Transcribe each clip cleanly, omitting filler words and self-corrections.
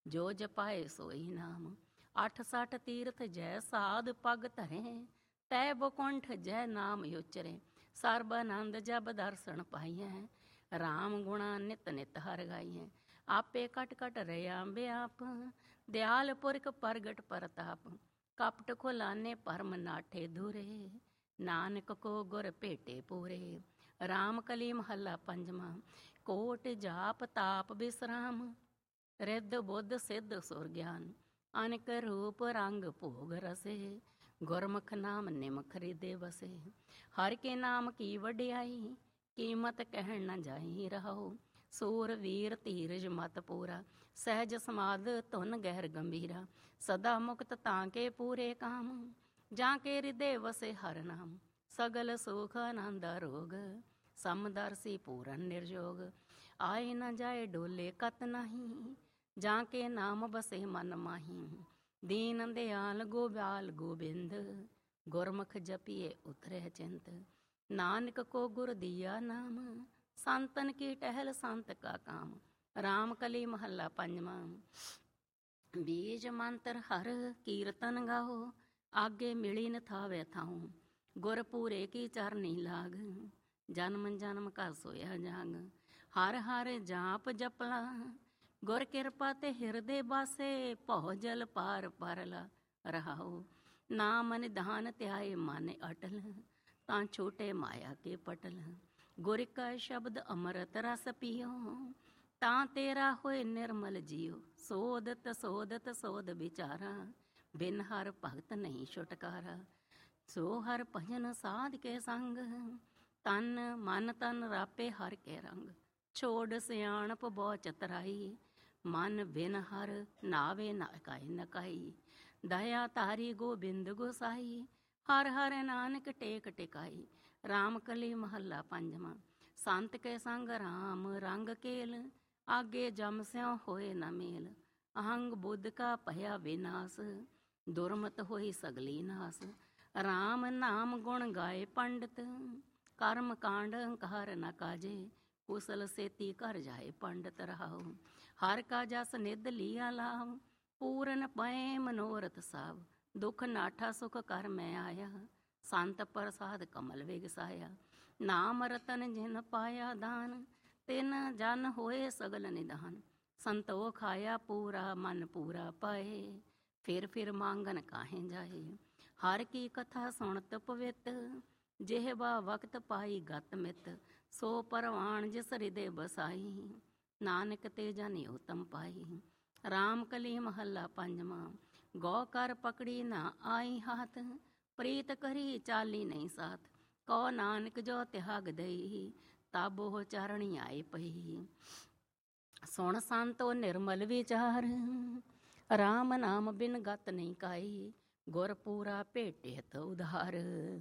जो जपाए सोई नाम। 68 तीर्थ जय साध पग धरे, तै बकुंठ जय नाम उचरे। सर्बानंद जब दर्शन पाइए, राम गुणा नित नित हर गाइए। आपे कट कट रया व्याप, दयाल पुरख प्रगट परताप। कपट खुलाने परम नाठे धुरे, नानक को गुर भेटे पूरे। राम कली महला पंजवा। कोट जाप ताप विश्राम, रिद्ध बुद्ध सिद्ध सुर ज्ञान। अनेक रूप रंग भोग रसे, गुरमुख नाम निमख हृदय बसे। हर के नाम की वड्याई, कीमत कहन न जाई रहो। सूर वीर धीरज मत पूरा, सहज समाध धुन गहर गंभीरा। सदा मुक्त ताके पूरे काम, जाके हृदय वसे हर नाम। सगल सुख आनंद रोग, समदर्शी पूरन निर्जोग। आए न जाए डोले कत नहीं, जाके नाम बसे मन माही। दीन दयाल गोपाल गोबिंद, गुरमुख जपिए उतरे चिंत। नानक को गुर दिया नाम, संतन की टहल संत का काम। राम कली महला पंजवा। बीज मंत्र हर कीर्तन गाओ, आगे मिली न थावे थाऊं। गुर पूरे की चरनी लाग, जन्म जन्म का सोया जाग। हर हर जाप जपला, गुर किरपा ते हिरदे बासे। भौ जल पार परला रहाओ, नाम निधान त्याए मन अटल। तां छोटे माया के पटल, गुर का शब्द अमृत रस पियो। तां तेरा होए निर्मल जियो। सोदत सोदत सोद विचारा, बिन हर भगत नहीं छुटकारा। सो हर भजन साध के संग, तन मन तन रापे हर के रंग। छोड़ सियाणप बहु चतुराई, मन बिन हर नावे नकाई नकाई। दया तारी गोबिंद गोसाई, हर हर नानक टेक टिकाई। राम कली महला पंजवा। संत के संग राम रंग केल, आगे जम स्यों होए न मेल। अहंग बुद्ध का भया विनाश, दुर्मत होई सगली नाश। राम नाम गुण गाए पंडित, कर्म कांड अहंकार न काजे। कुशल सेती कर जाए पंडित रहाओ, हर का जस निध लिया लाभ। पूरन पए मनोरथ साव, दुख नाठा सुख कर मैं आया। संत प्रसाद कमल विगसाया, नाम रतन जिन पाया दान। तिन जन होए सगल निधान, संतोख आया पूरा मन पूरा पाए। फिर मांगन काहे जाए, हर की कथा सुनत पवित। जेहबा वक्त पाई गत मित, सो परवान जिस हृदय बसाई। नानक ते जाने उत्तम पाई। राम कली महला पंजवा। गौ कर पकड़ी ना आई हाथ, प्रीत करी चाली नहीं साथ। कौ नानक जो त्याग दई, ताबो चरणी आए पही। सुन संतो निर्मल विचार, राम नाम बिन गत नहीं काई। गुर पूरा भेटेत उधार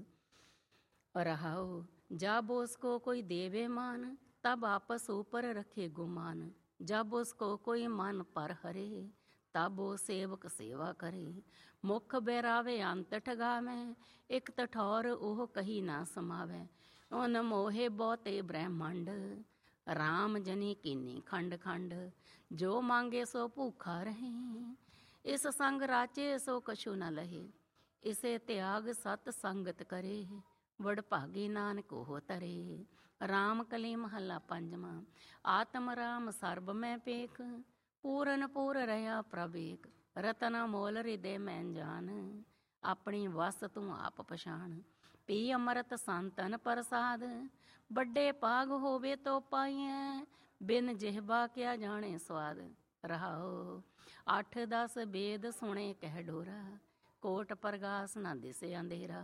रहाओ। जब उसको कोई देवे मान, तब आपस ऊपर रखे गुमान। जब उसको कोई मन पर हरे, तब वो सेवक सेवा करे। मुख बैरावे अंत ठगावे, एक तठौर ओह कही ना समावे। उन मोहे बहुते ब्रह्मांड, राम जनी कीनी खंड खंड। जो मांगे सो भूखा रहे, इस संग राचे सो कछु न लहे। इसे त्याग सत संगत करे, वड भागी नानक हो तरे। राम कली महला पंजवा। आत्म राम सर्ब मैं पेख, पूरन पूर रहा प्रभ एक। रतना मोल हृदय मैं जान, अपनी वस तू आप पछाण। पी अमृत संतन प्रसाद, बड़े पाग होवे तो पाइए। बिन जिहबा क्या जाने स्वाद रहाओ। 8-10 वेद सुने कह डोरा, कोट प्रगास न दिसे अंधेरा।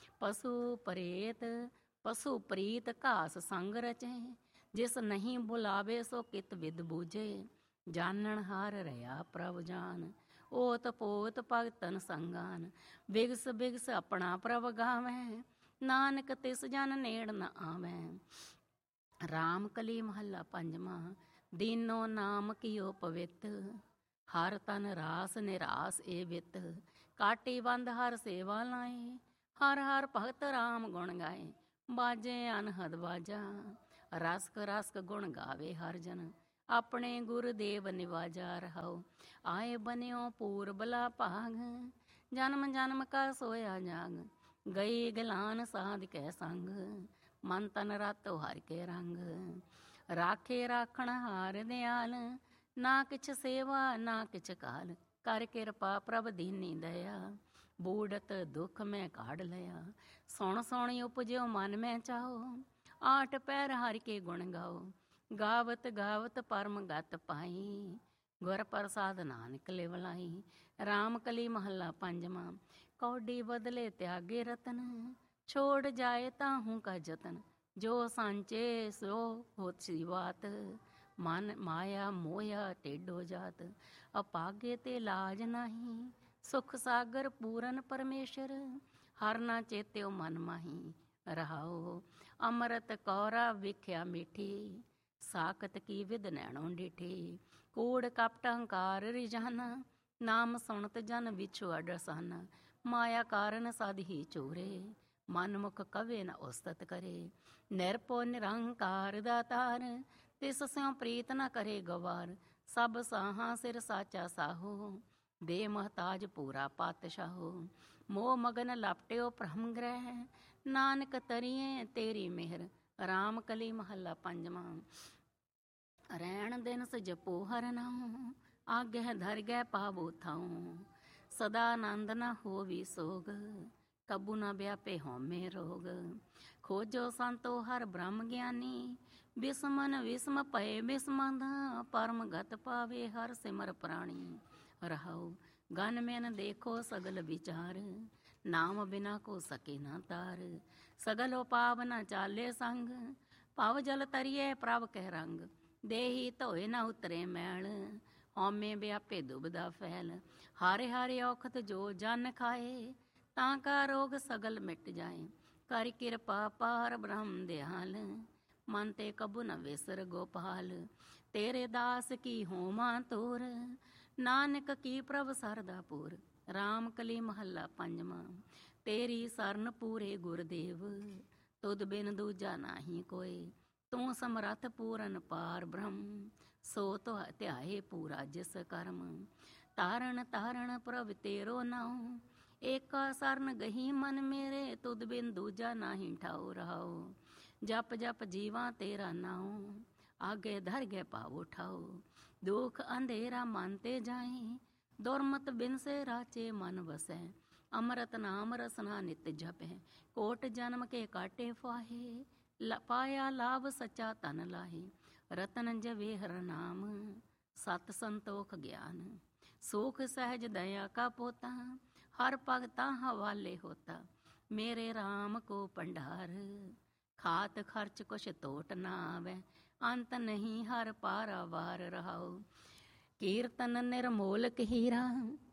पशु प्रीत घास संग रचे, जिस नहीं बुलावे सो कित विद बूझे। जानन हार रहा प्रभ जान, ओत पोत भगतन संगान। बिगस बिगस अपना प्रभ गावे, नानक तिस जन नेड़ न आवे। राम कली महला पंजवा। दीनो नाम कियो पवित, हर तन रास निरास ए वित। काटी बंद हर सेवा लाए, हर हर भगत राम गुण गाए। बाजे अनहद बाजा, रसक रसक गुण गावे हर जन। ਆਪਣੇ ਗੁਰਦੇਵ ਨਿਵਾਜਾ ਰਹਾਓ। ਆਏ ਬਨਿਓ ਪੂਰ ਬਲਾ ਭਾਗ, ਜਨਮ ਜਨਮ ਕਾ ਸੋਇਆ ਜਾਗ। ਗਈ ਗਲਾਨ ਸਾਧ ਕੈ ਸੰਗ, ਮਨ ਤਨ ਰਾਤੋ ਹਰਿ ਕੇ ਰੰਗ। ਰਾਖੇ ਰਾਖਣ ਹਾਰ ਦਿਆਲ, ਨਾ ਕਿਛ ਸੇਵਾ ਨਾ ਕਿਛ ਕਾਲ। ਕਰ ਕਿਰਪਾ ਪ੍ਰਭ ਦੀਨੀ ਦਇਆ, ਬੂੜਤ ਦੁੱਖ ਮੈਂ ਕਾਢ ਲਿਆ। ਸੁਣ ਸੁਣੀ ਉਪਜਿਓ ਮਨ ਮੈਂ ਚਾਹੋ, ਆਠ ਪੈਰ ਹਰਿ ਕੇ ਗੁਣ ਗਾਓ। ਗਾਵਤ ਗਾਵਤ ਪਰਮ ਗਤ ਪਾਈ, ਗੁਰ ਪ੍ਰਸਾਦ ਨਾਨਕ ਲਿਵਲਾਈ। ਰਾਮ ਕਲੀ ਮਹੱਲਾ ਪੰਜਵਾਂ। ਕੌਡੀ ਬਦਲੇ ਤਿਆਗੇ ਰਤਨ, ਛੋੜ ਜਾਏ ਤਾਹੂ ਕਾ ਜਤਨ। ਜੋ ਸਾਂਚੇ ਸੋ ਹੋਤੀ ਬਾਤ, ਮਨ ਮਾਇਆ ਮੋਇਆ ਟੇਢੋ ਜਾਤ। ਅਪਾਗੇ ਤੇ ਲਾਜ ਨਾਹੀ, ਸੁਖ ਸਾਗਰ ਪੂਰਨ ਪਰਮੇਸ਼ਰ। ਹਰ ਨਾ ਚੇਤਿਓ ਮਨ ਮਾਹੀ, ਰਹਾਓ ਅੰਮ੍ਰਿਤ ਕੌਰਾ ਵੇਖਿਆ ਮੀਠੀ। ਸਾਕਤ ਕੀ ਵਿਧ ਨੈਣੋ ਡਿਠੀ, ਕੂੜ ਕਪਟ ਹੰਕਾਰ ਰਿਜਾਨਾ। ਨਾਮ ਸੁਣਤ ਜਨ ਵਿਛੁ ਅਡਸਾਨਾ, ਮਾਇਆ ਕਾਰਨ ਸਦ ਹੀ ਚੂਰੇ। ਮਨ ਮੁਖ ਕਵੇ ਨ ਉਸਤਤ ਕਰੇ, ਨਿਰਭਉ ਨਿਰੰਕਾਰ ਦਾਤਾਰ। ਤਿਸ ਸਿਉ ਪ੍ਰੀਤ ਨ ਕਰੇ ਗਵਾਰ, ਸਭ ਸਾਹਾਂ ਸਿਰ ਸਾਚਾ ਸਾਹੋ। ਦੇ ਮਹਤਾਜ ਪੂਰਾ ਪਾਤਸ਼ਾਹੋ, ਮੋਹ ਮਗਨ ਲਪਟਿਓ ਭ੍ਰਮ ਗ੍ਰਹਿ। ਨਾਨਕ ਤਰੀਏ ਤੇਰੀ ਮਿਹਰ, ਰਾਮ ਕਲੀ ਮਹੱਲਾ ਪੰਜਵਾਂ। ਰਹਿਣ ਦਿਨ ਸਜਪੋ ਹਰ ਨਾਉ, ਆਗਹਿ ਧਰ ਗੈ ਪਾਵੋ ਥਾਉ। ਸਦਾ ਆਨੰਦ ਨ ਹੋਵੀ ਸੋਗ, ਕਬੂ ਨ ਵਿਆਪੇ ਹਉਮੈ ਰੋਗ। ਖੋਜੋ ਸੰਤੋ ਹਰ ਬ੍ਰਹਮ ਗਿਆਨੀ, ਬਿਸਮਨ ਵਿਸਮ ਭਏ ਬਿਸਮਾਦਾ। ਪਰਮ ਗਤ ਪਾਵੇ ਹਰ ਸਿਮਰ ਪ੍ਰਾਣੀ, ਰਹਾਉ ਗਨ ਮੈਨ ਦੇਖੋ ਸਗਲ ਵਿਚਾਰ। ਨਾਮ ਬਿਨਾ ਕੋ ਸਕੇ ਨਾ ਤਾਰ, ਸਗਲ ਉਪਾਵ ਨ ਚਾਲੇ ਸੰਗ। ਭਵ ਜਲ ਤਰੀਏ ਪ੍ਰਭ ਕਹਿ ਰੰਗ, ਦੇਹੀ ਧੋਏ ਨ ਉਤਰੇ ਮੈਲ। ਹਉਮੈ ਵਿਆਪੇ ਦੁਬਦਾ ਫੈਲ, ਹਾਰੇ ਹਾਰੇ ਔਖਤ ਜੋ ਜਨ ਖਾਏ। ਤਾਂ ਕਾ ਰੋਗ ਸਗਲ ਮਿਟ ਜਾਏ, ਕਰ ਕਿਰਪਾ ਪਾਰ ਬ੍ਰਹਮ ਦਿਆਲ। ਮਨ ਤੇ ਕਬੂ ਨ ਵਿਸਰ ਗੋਪਾਲ, ਤੇਰੇ ਦਾਸ ਕੀ ਹੋਵਾਂ ਤੋਰ। ਨਾਨਕ ਕੀ ਪ੍ਰਭ ਸਰਦਾ ਪੂਰ, ਰਾਮ ਕਲੀ ਮਹੱਲਾ ਪੰਜਵਾਂ। ਤੇਰੀ ਸਰਨ ਪੂਰੇ ਗੁਰਦੇਵ, ਤੁਧ ਬਿਨ ਦੂਜਾ ਨਾਹੀ ਕੋਇ। ਤੂੰ ਸਮਰੱਥ ਪੂਰਨ ਪਾਰ ਬ੍ਰਹਮ, ਸੋ ਧਿਆਏ ਪੂਰਾ ਜਿਸ ਕਰਮ। ਤਾਰਨ ਤਾਰਨ ਪ੍ਰਭ ਤੇਰੋ ਨਾਉ, ਏਕਾ ਸਰਨ ਗਹੀ ਮਨ ਮੇਰੇ। ਤੁਧ ਬਿਨ ਦੂਜਾ ਨਾਹੀ ਠਾਉ, ਰਹਾਉ ਜਪ ਜਪ ਜੀਵਾਂ ਤੇਰਾ ਨਾਉ। ਆਗੇ ਧਰ ਗੈ ਪਾਵੋ ਠਾਉ, ਦੁਖ ਅੰਧੇਰਾ ਮਨ ਤੇ ਜਾਏ। ਦੁਰਮਤ ਬਿਨ ਸੇ ਰਾਚੇ ਮਨ ਵਸੈ, ਅੰਮ੍ਰਿਤ ਨਾਮ ਰਸਨਾ ਨਿਤ ਜਪੈ। ਕੋਟ ਜਨਮ ਕੇ ਕਾਟੇ ਫਾਹੇ, ਪਾਇਆ ਲਾਭ ਸੱਚਾ ਤਨ ਲਾਹੇ। ਰਤਨ ਜਵੇ ਹਰ ਨਾਮ, ਸਤ ਸੰਤੋਖ ਗਿਆਨ। ਸੁਖ ਸਹਿਜ ਦਇਆ ਕਾ ਪੋਤਾ, ਹਰ ਭਗਤਾ ਹਵਾਲੇ ਹੋਤਾ। ਮੇਰੇ ਰਾਮ ਕੋ ਭੰਡਾਰ, ਖਾਤ ਖਰਚ ਕੁਛ ਤੋਟ ਨਾ ਆਵੈ। ਅੰਤ ਨਹੀਂ ਹਰ ਪਾਰਾਵਾਰ, ਰਹਾਉ ਕੀਰਤਨ ਨਿਰਮੋਲਕ ਹੀਰਾ।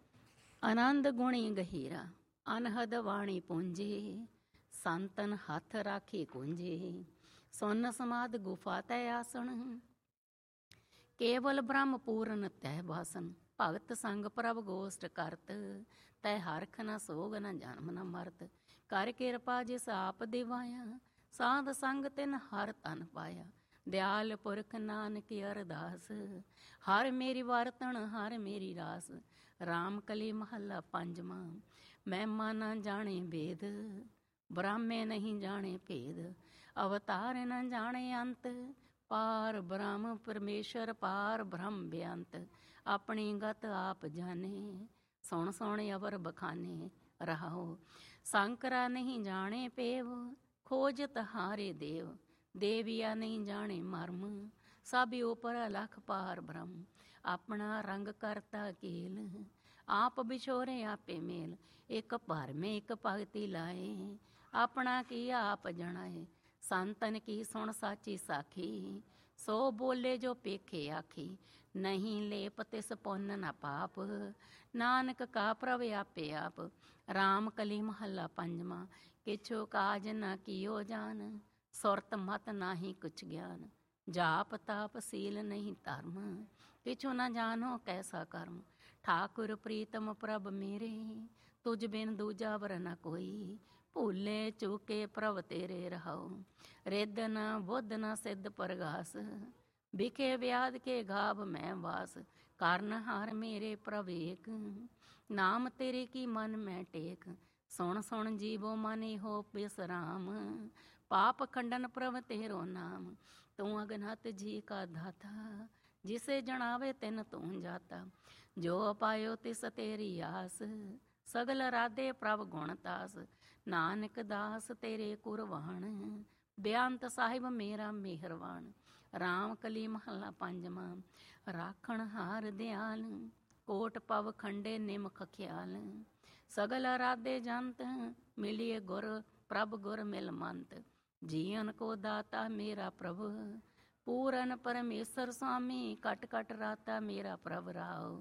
ਆਨੰਦ ਗੁਣੀ ਗਹੀਰਾ, ਅਨਹਦ ਵਾਣੀ ਪੂੰਜੀ। ਸੰਤਨ ਹੱਥ ਰਾਖੀ ਕੁੰਜੀ, ਸੁਨ ਸਮਾਧ ਗੁਫਾ ਤੈ ਆਸਣ। ਕੇਵਲ ਬ੍ਰਹਮ ਪੂਰਨ ਤੈ ਬਾਸਨ, ਭਗਤ ਸੰਗ ਪ੍ਰਭ ਗੋਸ਼ਟ ਕਰਤ। ਤੈ ਹਰਖ ਨ ਸੋਗ ਨ ਜਨਮ ਨ ਮਰਤ। ਕਰ ਕਿਰਪਾ ਜਿਸ ਆਪ ਦਿਵਾਇਆ, ਸਾਧ ਸੰਗ ਤਿਨ ਹਰ ਤਨ ਪਾਇਆ। ਦਿਆਲ ਪੁਰਖ ਨਾਨਕ ਅਰਦਾਸ, ਹਰ ਮੇਰੀ ਵਰਤਣ ਹਰ ਮੇਰੀ ਰਾਸ। ਰਾਮ ਕਲੀ ਮਹੱਲਾ ਪੰਜਵਾਂ। ਮਹਿਮਾ ਨ ਜਾਣੇ ਵੇਦ, ਬ੍ਰਹਮੇ ਨਹੀਂ ਜਾਣੇ ਭੇਦ। ਅਵਤਾਰ ਨ ਜਾਣੇ ਅੰਤ, ਪਾਰ ਬ੍ਰਹਮ ਪਰਮੇਸ਼ਰ ਪਾਰ ਬ੍ਰਹਮ ਬੇਅੰਤ। ਆਪਣੀ ਗਤ ਆਪ ਜਾਣੇ, ਸੁਣ ਸੁਣ ਅਵਰ ਬਖਾਨੇ, ਰਹਾਉ ਸੰਕਰਾ ਨਹੀਂ ਜਾਣੇ ਪੇਵ। ਖੋਜਤ ਹਾਰੇ ਦੇਵ, ਦੇਵੀਆ ਨਹੀਂ ਜਾਣੇ ਮਰਮ। ਸਭ ਉਪਰ ਅਲਖ ਪਾਰ ਬ੍ਰਹਮ, ਆਪਣਾ ਰੰਗ ਕਰਤਾ ਕੀਲ। ਆਪ ਵਿਛੋਰੇ ਆਪੇ ਮੇਲ, ਇੱਕ ਭਰਮੇ ਇੱਕ ਭਗਤੀ ਲਾਏ। ਆਪਣਾ ਕੀ ਆਪ ਜਣਾਏ, ਸੰਤਨ ਕੀ ਸੁਣ ਸਾਚੀ ਸਾਖੀ। ਸੋ ਬੋਲੇ ਜੋ ਪੇਖੇ ਆਖੀ, ਨਹੀਂ ਲੇਪ ਤਿਸ ਪੁੰਨ ਨ ਪਾਪ। ਨਾਨਕ ਕਾ ਪ੍ਰਭ ਆਪੇ ਆਪ, ਰਾਮ ਕਲੀ ਮਹੱਲਾ ਪੰਜਵਾਂ। ਕਿਛੁ ਕਾਜ ਨ ਕੀਓ ਜਾਨ, ਸੁਰਤ ਮਤ ਨਾਹੀ ਕੁਛ ਗਿਆਨ। ਜਾਪ ਤਾਪ ਸੀਲ ਨਹੀਂ ਧਰਮ, ਕਿਛੁ ਨ ਜਾਨੋ ਕੈਸਾ ਕਰਮ। ਠਾਕੁਰ ਪ੍ਰੀਤਮ ਪ੍ਰਭ ਮੇਰੇ, ਤੁਝ ਬਿਨ ਦੂਜਾ ਵਰ ਨ ਕੋਈ। ਭੂਲੇ ਚੂਕੇ ਪ੍ਰਭ ਤੇਰੇ, ਰਹਾਉ ਰਿੱਧ ਨ ਬੁੱਧ ਨ ਸਿੱਧ ਪਰਗਾਸ। बिखे व्याध के घाव मैं वास, कारणहार मेरे प्रभ एक। नाम तेरे की मन में टेक, सुन सुन जीवो मन हो विश्राम। पाप खंडन प्रभ तेरो नाम, तू अगनहत जी का दाता। जिसे जनावे तिन तू जाता, जो पायो तिस तेरी आस। सगल राधे प्रभ गुण तास, नानक दास तेरे कुरबान। बेअंत साहिब मेरा मेहरबान, राम कली महला पंजवा। राखण हार दयाल, कोट पव खंडे निमख ख्याल। सगल राधे जंत, मिलिए गुर प्रभ गुर मिल मंत। जीवन को दाता मेरा प्रभु, पूरन परमेश्वर स्वामी। कट कट राता मेरा प्रभ राव।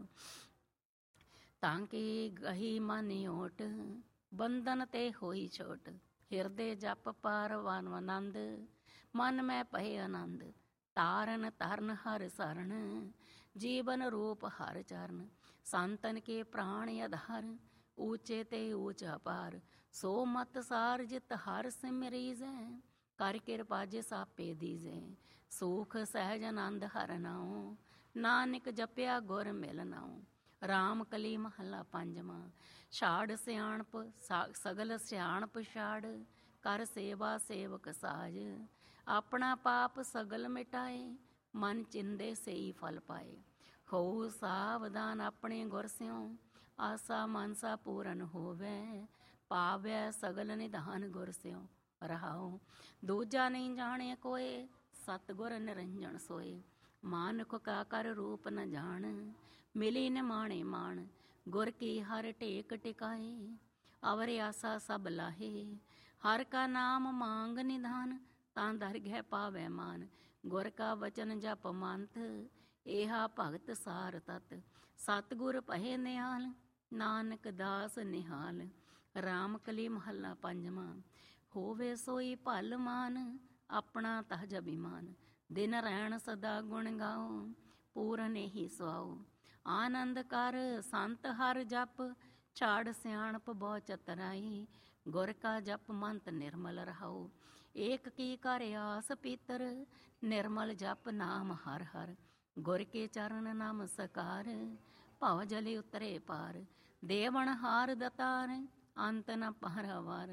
तांके गही मन ओट, बंधन ते होई छोट। हृदय जप पारवान आनंद, मन में पहे आनंद। तारन तरन हर शरण, जीवन रूप हर चरण। संतन के प्राण आधार, ऊंचे ते ऊंच अपार। सो मत सार जित हर सिमरीजै, कर कृपा जिस आपे दीजै। सुख सहज आनंद हर नाओ, नानक जपिया गुर मिल नाओ। राम कली महला पंजवा। छाड़ सियाणप सगल सियाणप छाड़, कर सेवा सेवक साज। अपना पाप सगल मिटाए, मन चिंदे सेई फल पाए। हो सावधान अपने गुर स्यों, आसा मानसा पूरन होवे। पावै सगल निधान गुर स्यों, रहाओ। दूजा नहीं जाने कोय, सतगुर निरंजन सोए। मानुख का कर रूप न जान, मिली न माणे मान। गुर की हर टेक टिकाए, अवर आसा सब लाहे। हर का नाम मांग निधान, तां दरगह पावै मान। गुर का वचन जप मंत, एहा भगत सार तत। सतगुर पहे निहाल, नानक दास निहाल। राम कली महला पंजवा। होवे सोई भल मान, अपना तहज अभिमान। दिन रैण सदा गुण गाओ, पूरन ही सुआओ। आनंद कर संत हर जप, छाड़ सियाणप बहु चतुराई। गुर का जप मंत निर्मल रहाओ, एक की कर आस पीतर। निर्मल जप नाम हर हर, गुर के चरण नमस्कार। भव जले उतरे पार, देवण हार दतार। अंत न पारावार,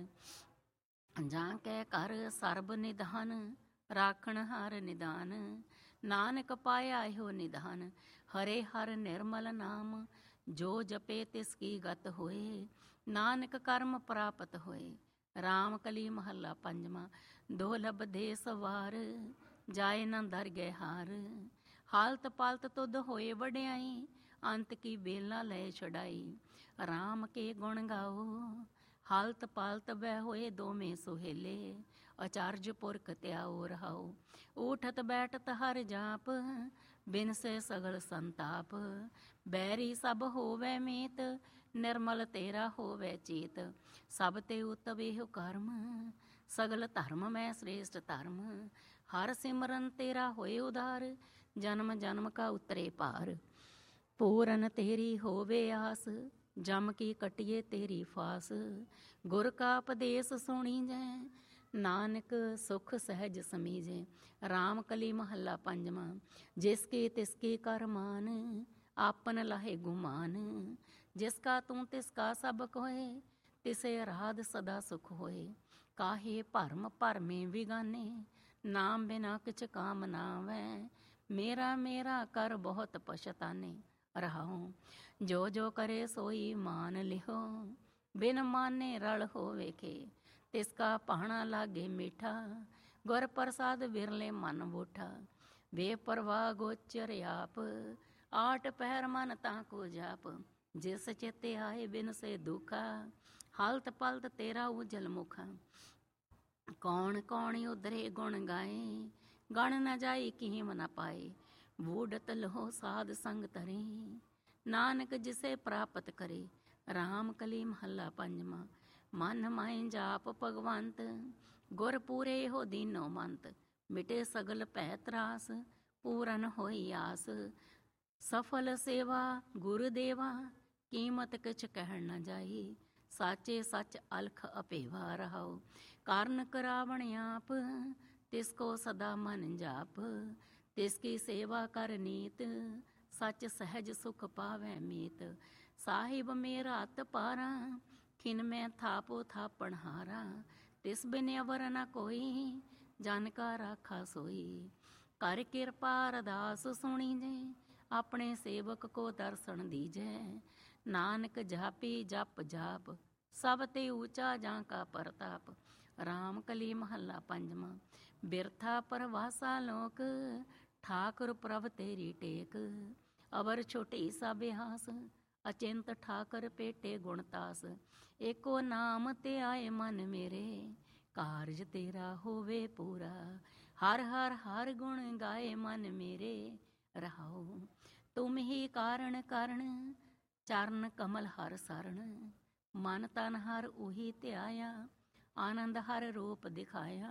जाके कर सर्ब निधान। राखण हार निदान, नानक पाया हो निधान। हरे हर निर्मल नाम, जो जपे तिसकी गत होए। नानक कर्म प्राप्त होए। राम कली महला पंजवा। दुर्लभ देस वार, जाए न दरगह हार। हालत पालत तुद होए वड्याई, अंत की बेला ले छुड़ाई। राम के गुण गाओ, हालत पालत वह होए दोमें सुहेले। अचार्य पुरख त्याओ रहाओ, उठत बैठत हर जाप। बिन से सगल संताप, बैरी सब होवे मीत। निर्मल तेरा होवे चेत, सब ते उतवे हो कर्म। सगल धर्म में श्रेष्ठ धर्म, हर सिमरन तेरा होए उधार। जन्म जन्म का उतरे पार, पूरन तेरी होवे आस। जम की कटिए तेरी फास, गुर का उपदेश सुनी जै। नानक सुख सहज समीझे। राम कली महला पंजवा। जिसके तिसके कर मान, आपन लाहे गुमान। जिसका तू तिसका सब कोय, तिसे राध सदा सुख होए। काहे भरम भरमे बिगाने, नाम बिना किछ काम नावै। मेरा मेरा कर बहुत पछताने, रहाओ। जो जो करे सोई मान लिहो, बिन माने रल हो वेखे। तिसका पाहना लागे मीठा, गुर प्रसाद बिरले मन बूठा। बेपरवाह गोचर आप, आठ पहर मन ताको जाप। जिस चेते आए बिन से दुखा, हालत पालत तेरा उजल मुखा। कौन कौन उधरे गुण गाए, गण न जाई कीम न पाए। बूढ़त लहो साध संग तरे, नानक जिसे प्राप्त करे। राम कली महला पंजवा। मन माए जाप भगवंत, गुर पूरे हो दीनो मंत। मिटे सगल भै त्रास, पूरन होई आस। सफल सेवा गुरुदेवा, कीमत किछ कह न जाई। साचे सच अलख अपेवा रहाओ। कारण करावण आप, तिसको सदा मन जाप। तिसकी सेवा कर नीत, सच सहज सुख पावै मीत। साहिब मेरा अत पारा, खिन में थापो थापण हारा। तिस बिन अवर न कोई, जन का राखा सोई। कर कृपा अरदास सुनी जे, अपने सेवक को दर्शन दीजै। नानक जापी जप जाप, सब ते ऊंचा जां का परताप। राम कली महला पंजवा। बिरथा परवासा लोक, ठाकुर प्रभ तेरी टेक। अवर छोटी सा बिहास, अचिंत ठाकर पेटे गुणतास। एको नाम ते आए मन मेरे, कारज तेरा होवे पूरा। हर हर हर गुण गाए मन मेरे, रहाओ तुम ही कारण करण। चरण कमल हर शरण, मन तन हर उही त्याया। आनंद हर रूप दिखाया,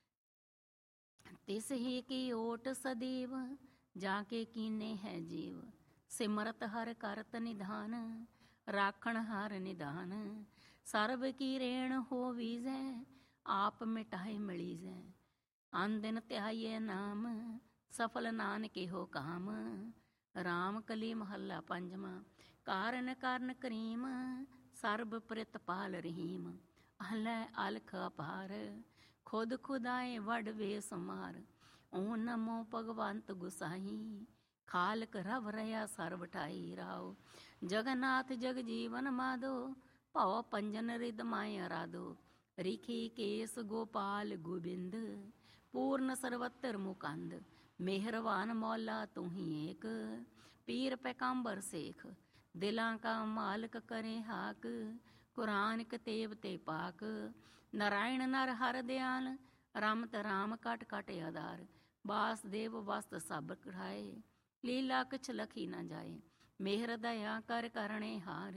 तिस ही की ओट सदैव। जाके कीने है जीव, सिमरत हर करत निधान। राखण हर निधान, सर्व की रेण हो वीजै। आप मिटाए मिलीजै, अन दिन त्याये नाम। सफल नानके हो काम। राम कली महला पंजवा। कारण करन करीम, सर्ब प्रितपाल रहीम। अहलै अलख अपार, खुद खुदाए वड वे समार। ॐ नमो भगवंत गुसाई, खालक रव रया सर्व ठाई। राव जगन्नाथ जग जीवन माधो, भव पंजन rhythm my आराधो। Rikhi case Gopal Gobind, पूर्ण सर्वत्र मुकंद। मेहरबान मौला तू ही एक, पीर पैगंबर सेख। दिलां का मालिक करे हाक, कुरान कतेब ते पाक। नारायण नर हर दयाल, रमत राम कट कट आधार। वासदेव वस्त सब कढ़ाए, लीला किछ लखी न जाए। मेहर दया कर करणे हार,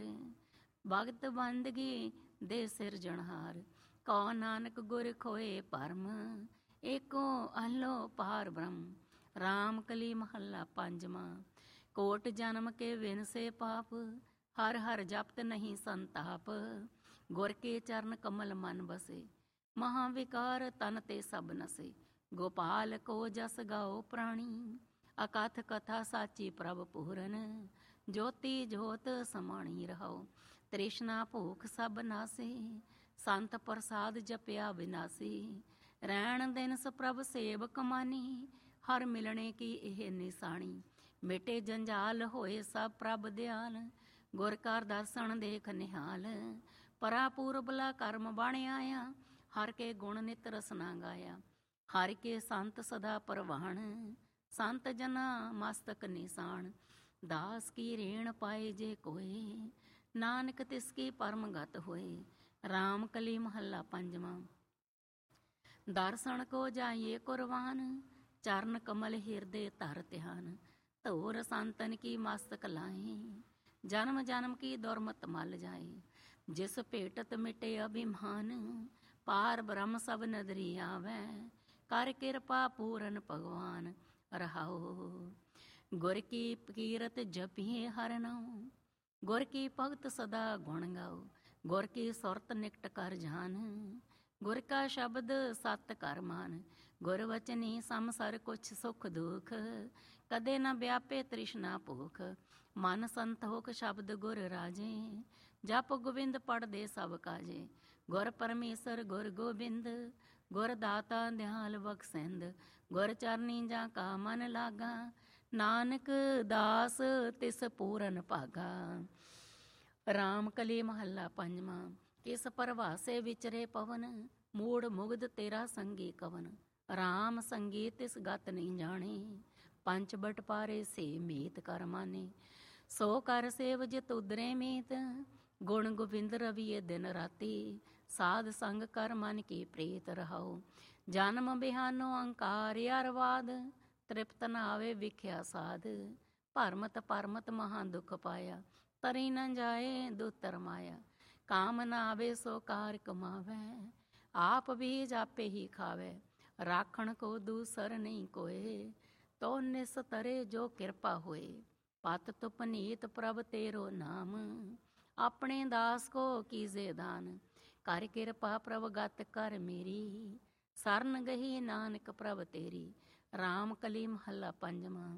भगत बंदगी दे सिरजनहार। कौ नानक गुर खोए परम, एको अल्लो पार ब्रह्म। राम कली महला पंजवा। कोट जन्म के विन से पाप, हर हर जपत नहीं संताप। गुर के चरण कमल मन बसे, महाविकार तन ते सब नसे। गोपाल को जस गाओ प्राणी, अकथ कथा साची प्रभ पूरन। ज्योति ज्योत समाणी रहो, तृष्णा भूख सब नासे। संत प्रसाद जपया विनाशी, रैण दिन प्रभ सेवक मानी। हर मिलने की एह निशानी, मिटे जंजाल होए सब प्रभ दयाल। गुर कर दर्शन देख निहाल, परा पूरबला कर्म बण आया। हर के गुण नित रसना गाया, हर के संत सदा परवान। संत जना मस्तक निशान, दास की रेण पाए जे कोय। नानक तिसकी परम गत होए। राम कली महला पंजवा। दर्शन को जाइए कुर्बान, चरण कमल हृदय तर ध्यान। धोर संतन की मस्तक लाए, जन्म जन्म की दुर्मत मल जाए। जिस भेटत मिटे अभिमान, पार ब्रह्म सब नदरी आवे। कर कृपा पूरन भगवान, रहाओ गुर की कीरत जपिए हर नाम। गुर की भगत सदा गुण गाओ, गुर की सुरत निकट कर जान। गुर का शब्द सत कर मान, गुर वचनी समसर कुछ सुख दुख। कदे न व्यापे तृष्णा भूख, मन संतोख शब्द गुर राजे। जप गोविंद पढ़ दे सब काजे, गुर परमेश्वर गुर गोबिंद। गुर दाता दयाल बख्शेंद, गुर चरनी जा का मन लागा। नानक दास तिस पूरन भागा। राम कली महला पंजवा। किस परभासे विचरे पवन, मूड मुग्ध तेरा संगी कवन। राम संगी तिस गत नहीं जाने, पंच बट पारे से मीत कर माने। सो कर सेव जित उदरे मीत, गुण गोविंद रविये दिन राती। साध संग कर मन की प्रीत रहाओ, जन्म बिहानो अंकार अरवाद। तृप्त न आवे विख्या साध, भरमत परमत महा दुख पाया। तरी न जाए दुतर माया, काम न आवे सो कार कमावे। आप बीज आपे ही खावे, राखण को दूसर नहीं कोय। तो निस तरे जो कृपा होए, पत तो पनीत प्रभ तेरो नाम। अपने दास को कीजे दान, कर कृपा प्रभ गत कर मेरी। सरन गही नानक प्रभ तेरी, ਰਾਮ ਕਲੀ ਮਹੱਲਾ ਪੰਜਵਾਂ।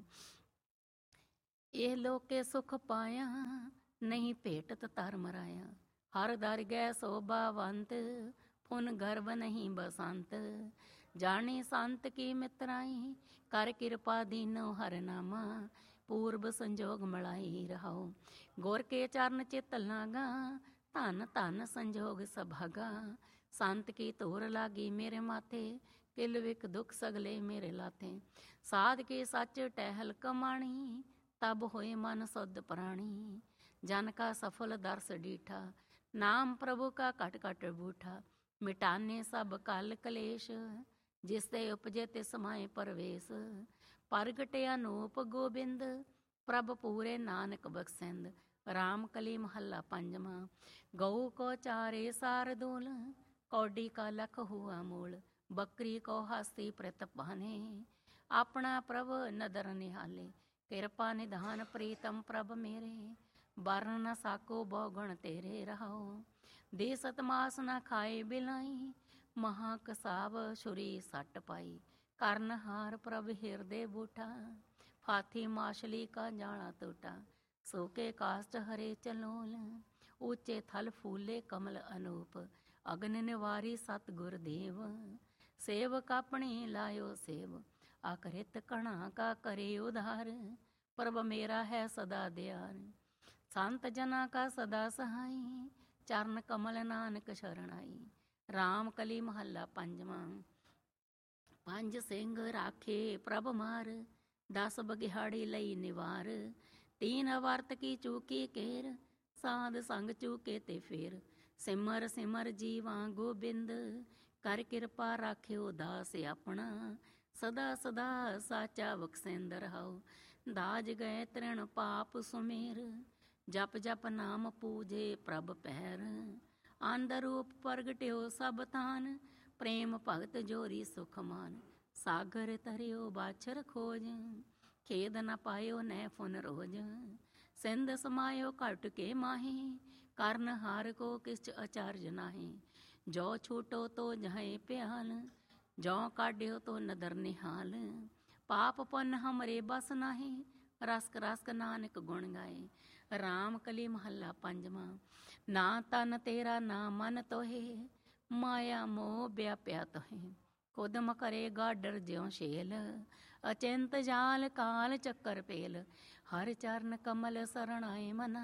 ਇਹ ਲੋਕੇ ਸੁਖ ਪਾਇਆ, ਨਹੀਂ ਭੇਟਤ ਧਰਮ ਰਾਇਆ। ਹਰ ਦਰ ਗੈ ਸੋਭਾਵੰਤ, ਪੁਨ ਗਰਭ ਨਹੀਂ ਬਸੰਤ। ਜਾਣੀ ਸੰਤ ਕੀ ਮਿਤਰਾਈ, ਕਰ ਕਿਰਪਾ ਦੀਨੋ ਹਰ ਨਾਮਾ। ਪੂਰਬ ਸੰਜੋਗ ਮਲਾਈ ਰਹਾਓ, ਗੁਰ ਕੇ ਚਰਨ ਚਿਤ ਲਾਗਾ। ਧਨ ਧਨ ਸੰਜੋਗ ਸਭਾਗਾ, ਸੰਤ ਕੀ ਧੂਰ ਲਾਗੀ ਮੇਰੇ ਮਾਥੇ। ਕਿਲ ਵਿਕ ਦੁਖ ਸਗਲੇ ਮੇਰੇ ਲਾਥੇ। ਸਾਧ ਕੇ ਸੱਚ ਟਹਿਲ ਕਮਾਣੀ, ਤਬ ਹੋਏ ਮਨ ਸੁਧ ਪ੍ਰਾਣੀ। ਜਨ का सफल दर्श डीठा, नाम प्रभु का कट कट बूठा। मिटाने सब कल कलेश, जिसते उपजे तिस माए परवेश। प्रगटे अनूप गोबिंद, प्रभ पूरे नानक बख्शेंद। राम कली महला पंजवा। गऊ को चारे सार दूल, कौडी का लख हुआ मूल। बकरी को हास्ती प्रत पाने, अपना प्रभ नदर निहाले। कृपा निधान प्रीतम प्रभ मेरे, वर्ण न साको बहुगुण तेरे रहो। दे सतमास न खाए बिलाई, महाकसाव छुरी सट पाई। कर्णहार प्रभ हृदय बूठा, फाथी माछली का जाना टूटा। सूके काष्ट हरे चलोल, ऊंचे थल फूले कमल अनूप। अग्नि निवारी सतगुर देव, सेवक अपनी लायो सेव। अकृत कणा का करे उधार, प्रभ मेरा है सदा दयाल। संत जना का सदा सहाय, चरण कमल नानक शरणाई। राम कली महला पंजवा। पंज सिंह राखे प्रभ मार, 10 बगिहाड़ी लई निवार। 3 वर्त की चूकी केर, साध संग चूके ते फेर। सिमर सिमर जीवा गोबिंद, कर कृपा राख्यो दास अपना। सदा सदा साचा बख्शेंद रहाओ, दाज गए तृण पाप सुमेर। जप जप नाम पूजे प्रभ पैर, आंद रूप प्रगट्यो सब तान। प्रेम भगत जोरी सुख मान, सागर तरियो बाछर खोज। खेद न पायो नै फुन रोज, सिंध समायो कट के माही। कर्ण हार को किछ अचार्य नाही, जो छूटो तो जहे प्याल। जो काढ़्यो तो नदर निहाल, पाप पुन हमरे बस नाही। रसक रसक नानक गुण गाए। राम कली महला पंजवा। ना तन तेरा ना मन तोहे, माया मोह व्याप्या तोहे। कुदम करे गाडर ज्यों शेल, अचिंत जाल काल चक्कर पेल। हर चरण कमल शरण आए मना,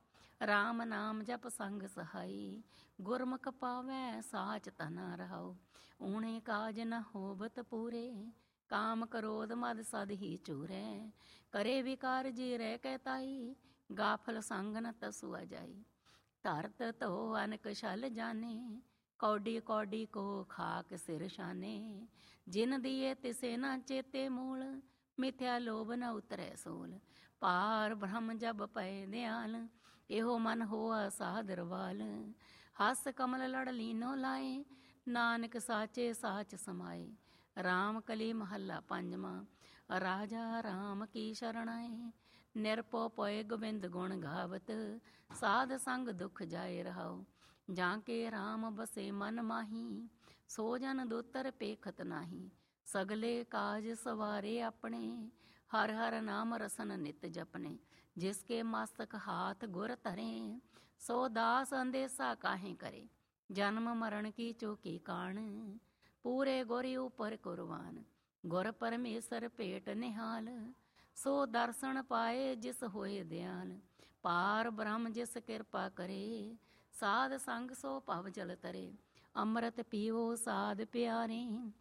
राम नाम जप संग सहाई। गुरमुख पावै साच तना रहाओ, ऊणे काज न होबत पूरे। काम क्रोध मद सद ही चूरै, करे विकार जी रह कहताई। गाफल संग न तसुआ जाई, धरत धो अनक छल जाने। कौडी कौडी को खाक सिर शाने, जिन दिए तिसे न चेते मूल। मिथ्या लोभ न उतरै सोल, पार ब्रह्म जब पै दयाल। एहो मन होआ सादरवाल, हस कमल लड़ लीनो लाए। नानक साचे साच समाए। राम कली महला पंजवा। राजा राम की शरणाए, निरपो पोए गोविंद गुण गावत। साध संग दुख जाए रहाओ, जाके राम बसे मन माही। सो जन दोतर पेखत नाही, सगले काज सवारे अपने। हर हर नाम रसन नित जपने, जिसके मस्तक हाथ गुर धरे। सो दास अंदेसा काहे करे, जन्म मरण की चौकी कान। पूरे गुर ऊपर कुर्बान, गुर परमेश्वर पेट निहाल। सो दर्शन पाए जिस होए दयाल, पार ब्रह्म जिस कृपा करे। साध संग सो भव जल तरे, अमृत पीवो साध प्यारे।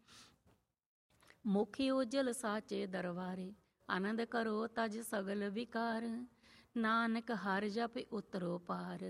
मुखी उजल साचे दरबारे, आनंद करो तज सगल विकार। नानक हर जप उतरो पार।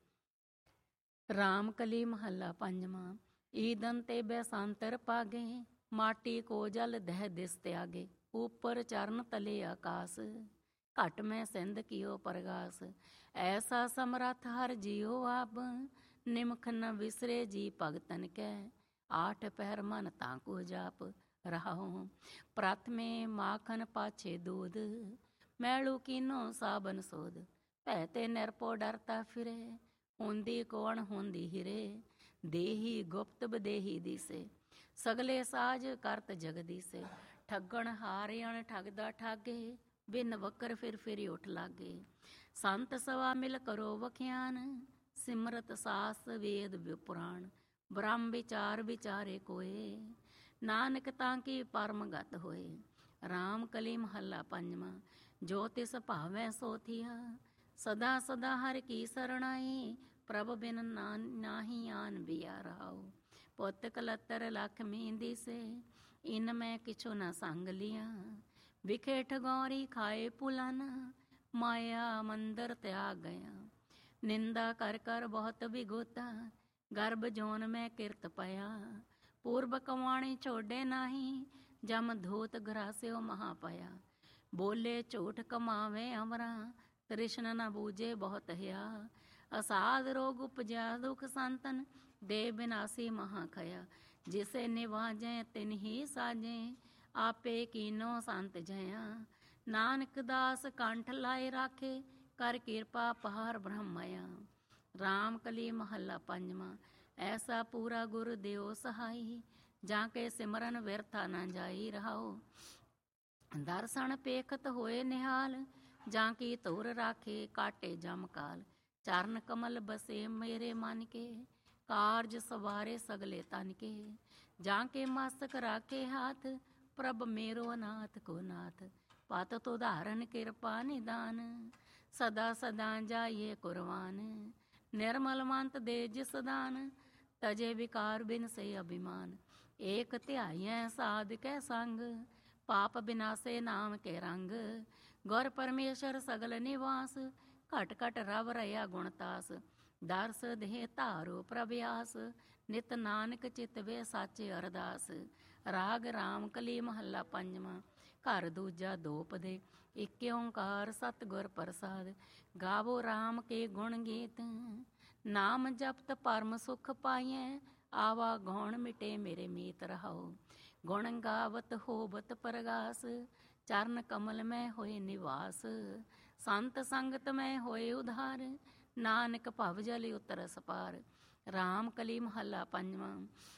राम कली महला पंजवा। ईदन ते बैसांतर पागे, माटी को जल दह दिस त्यागे। ऊपर चरण तले आकाश, घट में सिंध कियो प्रगास। ऐसा समरथ हर जियो आप, निमख न विसरे जी भगतन कै। 8 पहर मन ताको जाप रहाओ, प्रथमे माखन पाछे दूध। मैलू कीनो साबन सोध, भैते निरपो डरता फिरे। होंदी कोण होंदी हिरे, देही गुप्त बदेही दिसे। सगले साज करत जगदीसे, ਠੱਗਣ ਹਾਰਿਆਣ ਠੱਗਦਾ ਠਾਗੇ, ਬਿਨ ਵਕਰ ਫਿਰ ਉੱਠ ਲਾਗੇ। ਸੰਤ ਸਵਾ ਮਿਲ ਕਰੋ ਵਖਿਆਨ, ਸਿਮਰਤ ਸਾਸ ਵੇਦ ਪੁਰਾਣ। ਬ੍ਰਹਮ ਵਿਚਾਰ ਵਿਚਾਰੇ ਕੋਏ, ਨਾਨਕ ਤਾਂ ਕੀ ਪਰਮ ਗਤ ਹੋਏ। ਰਾਮ ਕਲੀ ਮਹੱਲਾ ਪੰਜਵਾਂ। ਜੋ ਤਿਸ ਭਾਵੈ ਸੋ ਥੀਆ, ਸਦਾ ਸਦਾ ਹਰਿ ਕੀ ਸਰਣਾਈ। ਪ੍ਰਭ ਬਿਨ ਨਾਹੀ ਆਨ ਬਿਆ ਰਾਉ। ਪੁੱਤ ਕਲੱਤਰ ਲਖ ਮੀਂਦੀ ਸੇ, ਇਨ ਮੈਂ ਕਿਛੁ ਨ ਸੰਗ ਲਿਆ। ਵਿਖੇ ਠਗੌਰੀ ਖਾਏ ਪੁਲਾਨਾ, ਮਾਇਆ ਮੰਦਰ ਤਿਆਗ ਗਿਆ। ਨਿੰਦਾ ਕਰ ਕਰ ਬਹੁਤ ਵਿਗੋਤਾ, ਗਰਭ ਜੋਨ ਮੈਂ ਕਿਰਤ ਪਿਆ। ਪੂਰਬ ਕਵਾਣੀ ਛੋਡੇ ਨਾਹੀ, ਜਮ ਧੂਤ ਗਰਾਸਿਓ ਮਹਾ ਪਿਆ। ਬੋਲੇ ਝੂਠ ਕਮਾਵੇ ਅਮਰਾ, ਤ੍ਰਿਸ਼ਨ ਨ ਬੂਝੇ ਬਹੁਤ ਹਿਆ। ਅਸਾਧ ਰੋਗ ਉਪਜਿਆ ਦੁਖ ਸੰਤਨ, ਦੇ ਬਿਨਾਸੀ ਮਹਾ ਖਇਆ। ਜਿਸੇ ਨਿਵਾਜੈ ਤਿਨ ਹੀ ਸਾਜੇ, ਆਪੇ ਕੀਨੋ ਸੰਤ ਜਇਆ। ਨਾਨਕ ਦਾਸ ਕੰਠ ਲਾਏ ਰਾਖੇ, ਕਰ ਕਿਰਪਾ ਪਹਾਰ ਬ੍ਰਹਮਇਆ। ਰਾਮ ਕਲੀ ਮਹੱਲਾ ਪੰਜਵਾਂ। ਐਸਾ ਪੂਰਾ ਗੁਰ ਦਿਓ ਸਹਾਈ, ਜਾਂ ਕੇ ਸਿਮਰਨ ਵਿਰਥਾ ਨਾ ਜਾਈ ਰਹਾਓ। ਦਰਸ਼ਨ ਪੇਖਤ ਹੋਏ ਨਿਹਾਲ, ਜਾਂ ਕੀ ਧੁਰ ਰਾਖੇ ਕਾਟੇ ਜਮ ਕਾਲ। ਚਰਨ ਕਮਲ ਬਸੇ ਮੇਰੇ ਮਨ ਕੇ, ਕਾਰਜ ਸਵਾਰੇ ਸਗਲੇ ਤਨ ਕੇ। ਜਾਂ ਕੇ ਮਸਤਕ ਰਾਖੇ ਹਾਥ, ਪ੍ਰਭ मेरो नाथ को नाथ। पत तो धारण कृपा निदान, सदा सदा जाइए कुर्बान। निर्मल मंत दे जिस दान, तजे विकार बिन से अभिमान। एक ध्याइयै साध कै संग, पाप बिनासे नाम के रंग। गुर परमेश्वर सगल निवास, घट घट रव रया गुणतास। दरस देह धारो प्रभयास, नित नानक चित वे साचे अरदास। ਰਾਗ ਰਾਮ ਕਲੀ ਮਹੱਲਾ ਪੰਜਵਾਂ। ਘਰ ਦੂਜਾ ਦੋਪਦੇ, ਇੱਕ ਓਂਕਾਰ ਸਤਿਗੁਰ ਪ੍ਰਸਾਦ। ਗਾਵੋ ਰਾਮ ਕੇ ਗੁਣ ਗੀਤ, ਨਾਮ ਜਪਤ ਪਰਮ ਸੁਖ ਪਾਈਐ। ਆਵਾ ਗੌਣ ਮਿਟੇ ਮੇਰੇ ਮੀਤ ਰਹਾਓ। ਗੁਣ ਗਾਵਤ ਹੋਵਤ ਪ੍ਰਗਾਸ, ਚਰਨ ਕਮਲ ਮੈਂ ਹੋਏ ਨਿਵਾਸ। ਸੰਤ ਸੰਗਤ ਮੈਂ ਹੋਏ ਉਧਾਰ, ਨਾਨਕ ਭਵ ਜਲ ਉਤਰਸ ਪਾਰ। ਰਾਮ ਕਲੀ ਮਹੱਲਾ ਪੰਜਵਾਂ।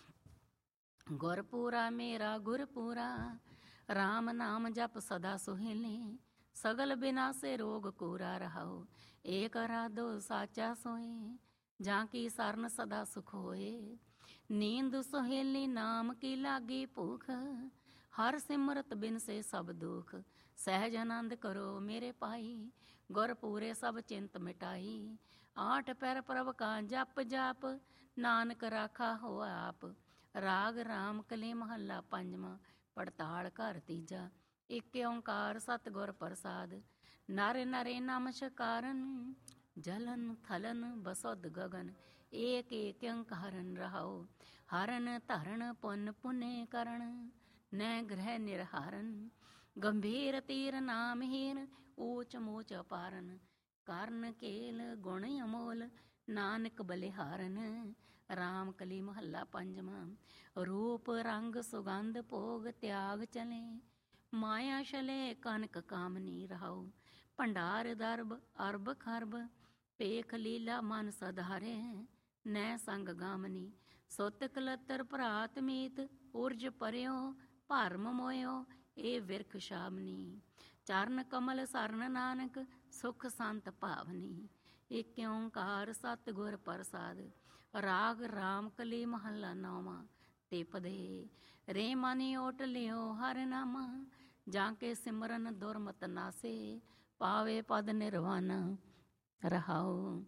ਗੁਰਪੂਰਾ ਮੇਰਾ ਗੁਰਪੂਰਾ, ਰਾਮ ਨਾਮ ਜਪ ਸਦਾ ਸੁਹੇਲੇ। ਸਗਲ ਬਿਨਾਸੇ ਰੋਗ ਕੂਰਾ ਰਹਾਓ। ਏਕ ਰਾਧੋ ਸਾਚਾ ਸੋਏ, ਜਾਂ ਕੀ ਸਰਨ ਸਦਾ ਸੁਖ ਹੋਏ। ਨੀਂਦ ਸੁਹੇਲੀ ਨਾਮ ਕੀ ਲਾਗੀ ਭੂਖ, ਹਰ ਸਿਮਰਤ ਬਿਨ ਸੇ ਸਭ ਦੁਖ। ਸਹਿਜ ਆਨੰਦ ਕਰੋ ਮੇਰੇ ਭਾਈ, ਗੁਰਪੂਰੇ ਸਭ ਚਿੰਤ ਮਿਟਾਈ। ਆਠ ਪੈਰ ਪ੍ਰਭ ਕਾ ਜਪ ਜਾਪ, ਨਾਨਕ ਰਾਖਾ ਹੋ ਆਪ। ਰਾਗ ਰਾਮ ਕਲੀ ਮਹੱਲਾ ਪੰਜਵਾਂ। ਪੜਤਾਲ ਘਰ ਤੀਜਾ। ਇੱਕ ਓਂਕਾਰ ਸਤਿਗੁਰ ਪ੍ਰਸਾਦ। ਨਰ ਨਰੇ ਨਮਸਕਾਰਨ, ਜਲਨ ਥਲਨ ਬਸੁਧ ਗਗਨ। ਏਕ ਏਕ ਓਂਕਾਰਨ ਰਹਾਓ। ਹਰਨ ਧਰਨ ਪੁੰਨ ਪੁਨੇ ਕਰਨ, ਨੈ ਗ੍ਰਹਿ ਨਿਰਹਾਰਨ। ਗੰਭੀਰ ਤੀਰ ਨਾਮਹੀਨ, ਊਚ ਮੂਚ ਅਪਾਰਨ। ਕਰਨ ਕੇਲ ਗੁਣ ਅਮੋਲ, ਨਾਨਕ ਬਲਿਹਾਰਨ। ਰਾਮ ਕਲੀ ਮਹੱਲਾ ਪੰਜਵਾਂ। ਰੂਪ ਰੰਗ ਸੁਗੰਧ ਭੋਗ ਤਿਆਗ ਚਲੇ, ਮਾਇਆ ਛਲੇ ਕਨਕ ਕਾਮਨੀ ਰਹਾਓ। ਭੰਡਾਰ ਦਰਬ ਅਰਬ ਖਰਬ, ਪੇਖ ਲੀਲਾ ਮਨ ਸਧਾਰੇ। ਨੈ ਸੰਗ ਗਾਮਨੀ ਸੁਤ ਕਲੱਤਰ ਭਰਾਤ ਮੀਤ। ਉਰਜ ਪਰਿਓ ਭਰਮ ਮੋਇਓ, ਇਹ ਵਿਰਖ ਸ਼ਾਮਨੀ। ਚਰਨ ਕਮਲ ਸਰਨ ਨਾਨਕ, ਸੁਖ ਸੰਤ ਭਾਵਨੀ। ਇੱਕ ਓਂਕਾਰ ਸਤਿਗੁਰ ਪ੍ਰਸਾਦ। ਰਾਗ ਰਾਮ ਕਲੀ ਮਹੱਲਾ ਨੌਵਾਂ। ਤਿਪਦੇ ਰੇ ਮਨੀ ਓਟ ਲਿਓ ਹਰ ਨਾਮਾ, ਜਾਂ ਕੇ ਸਿਮਰਨ ਦੁਰਮਤ ਨਾਸੇ। ਪਾਵੇ ਪਦ ਨਿਰਵਾਨਾ ਰਹਾਓ।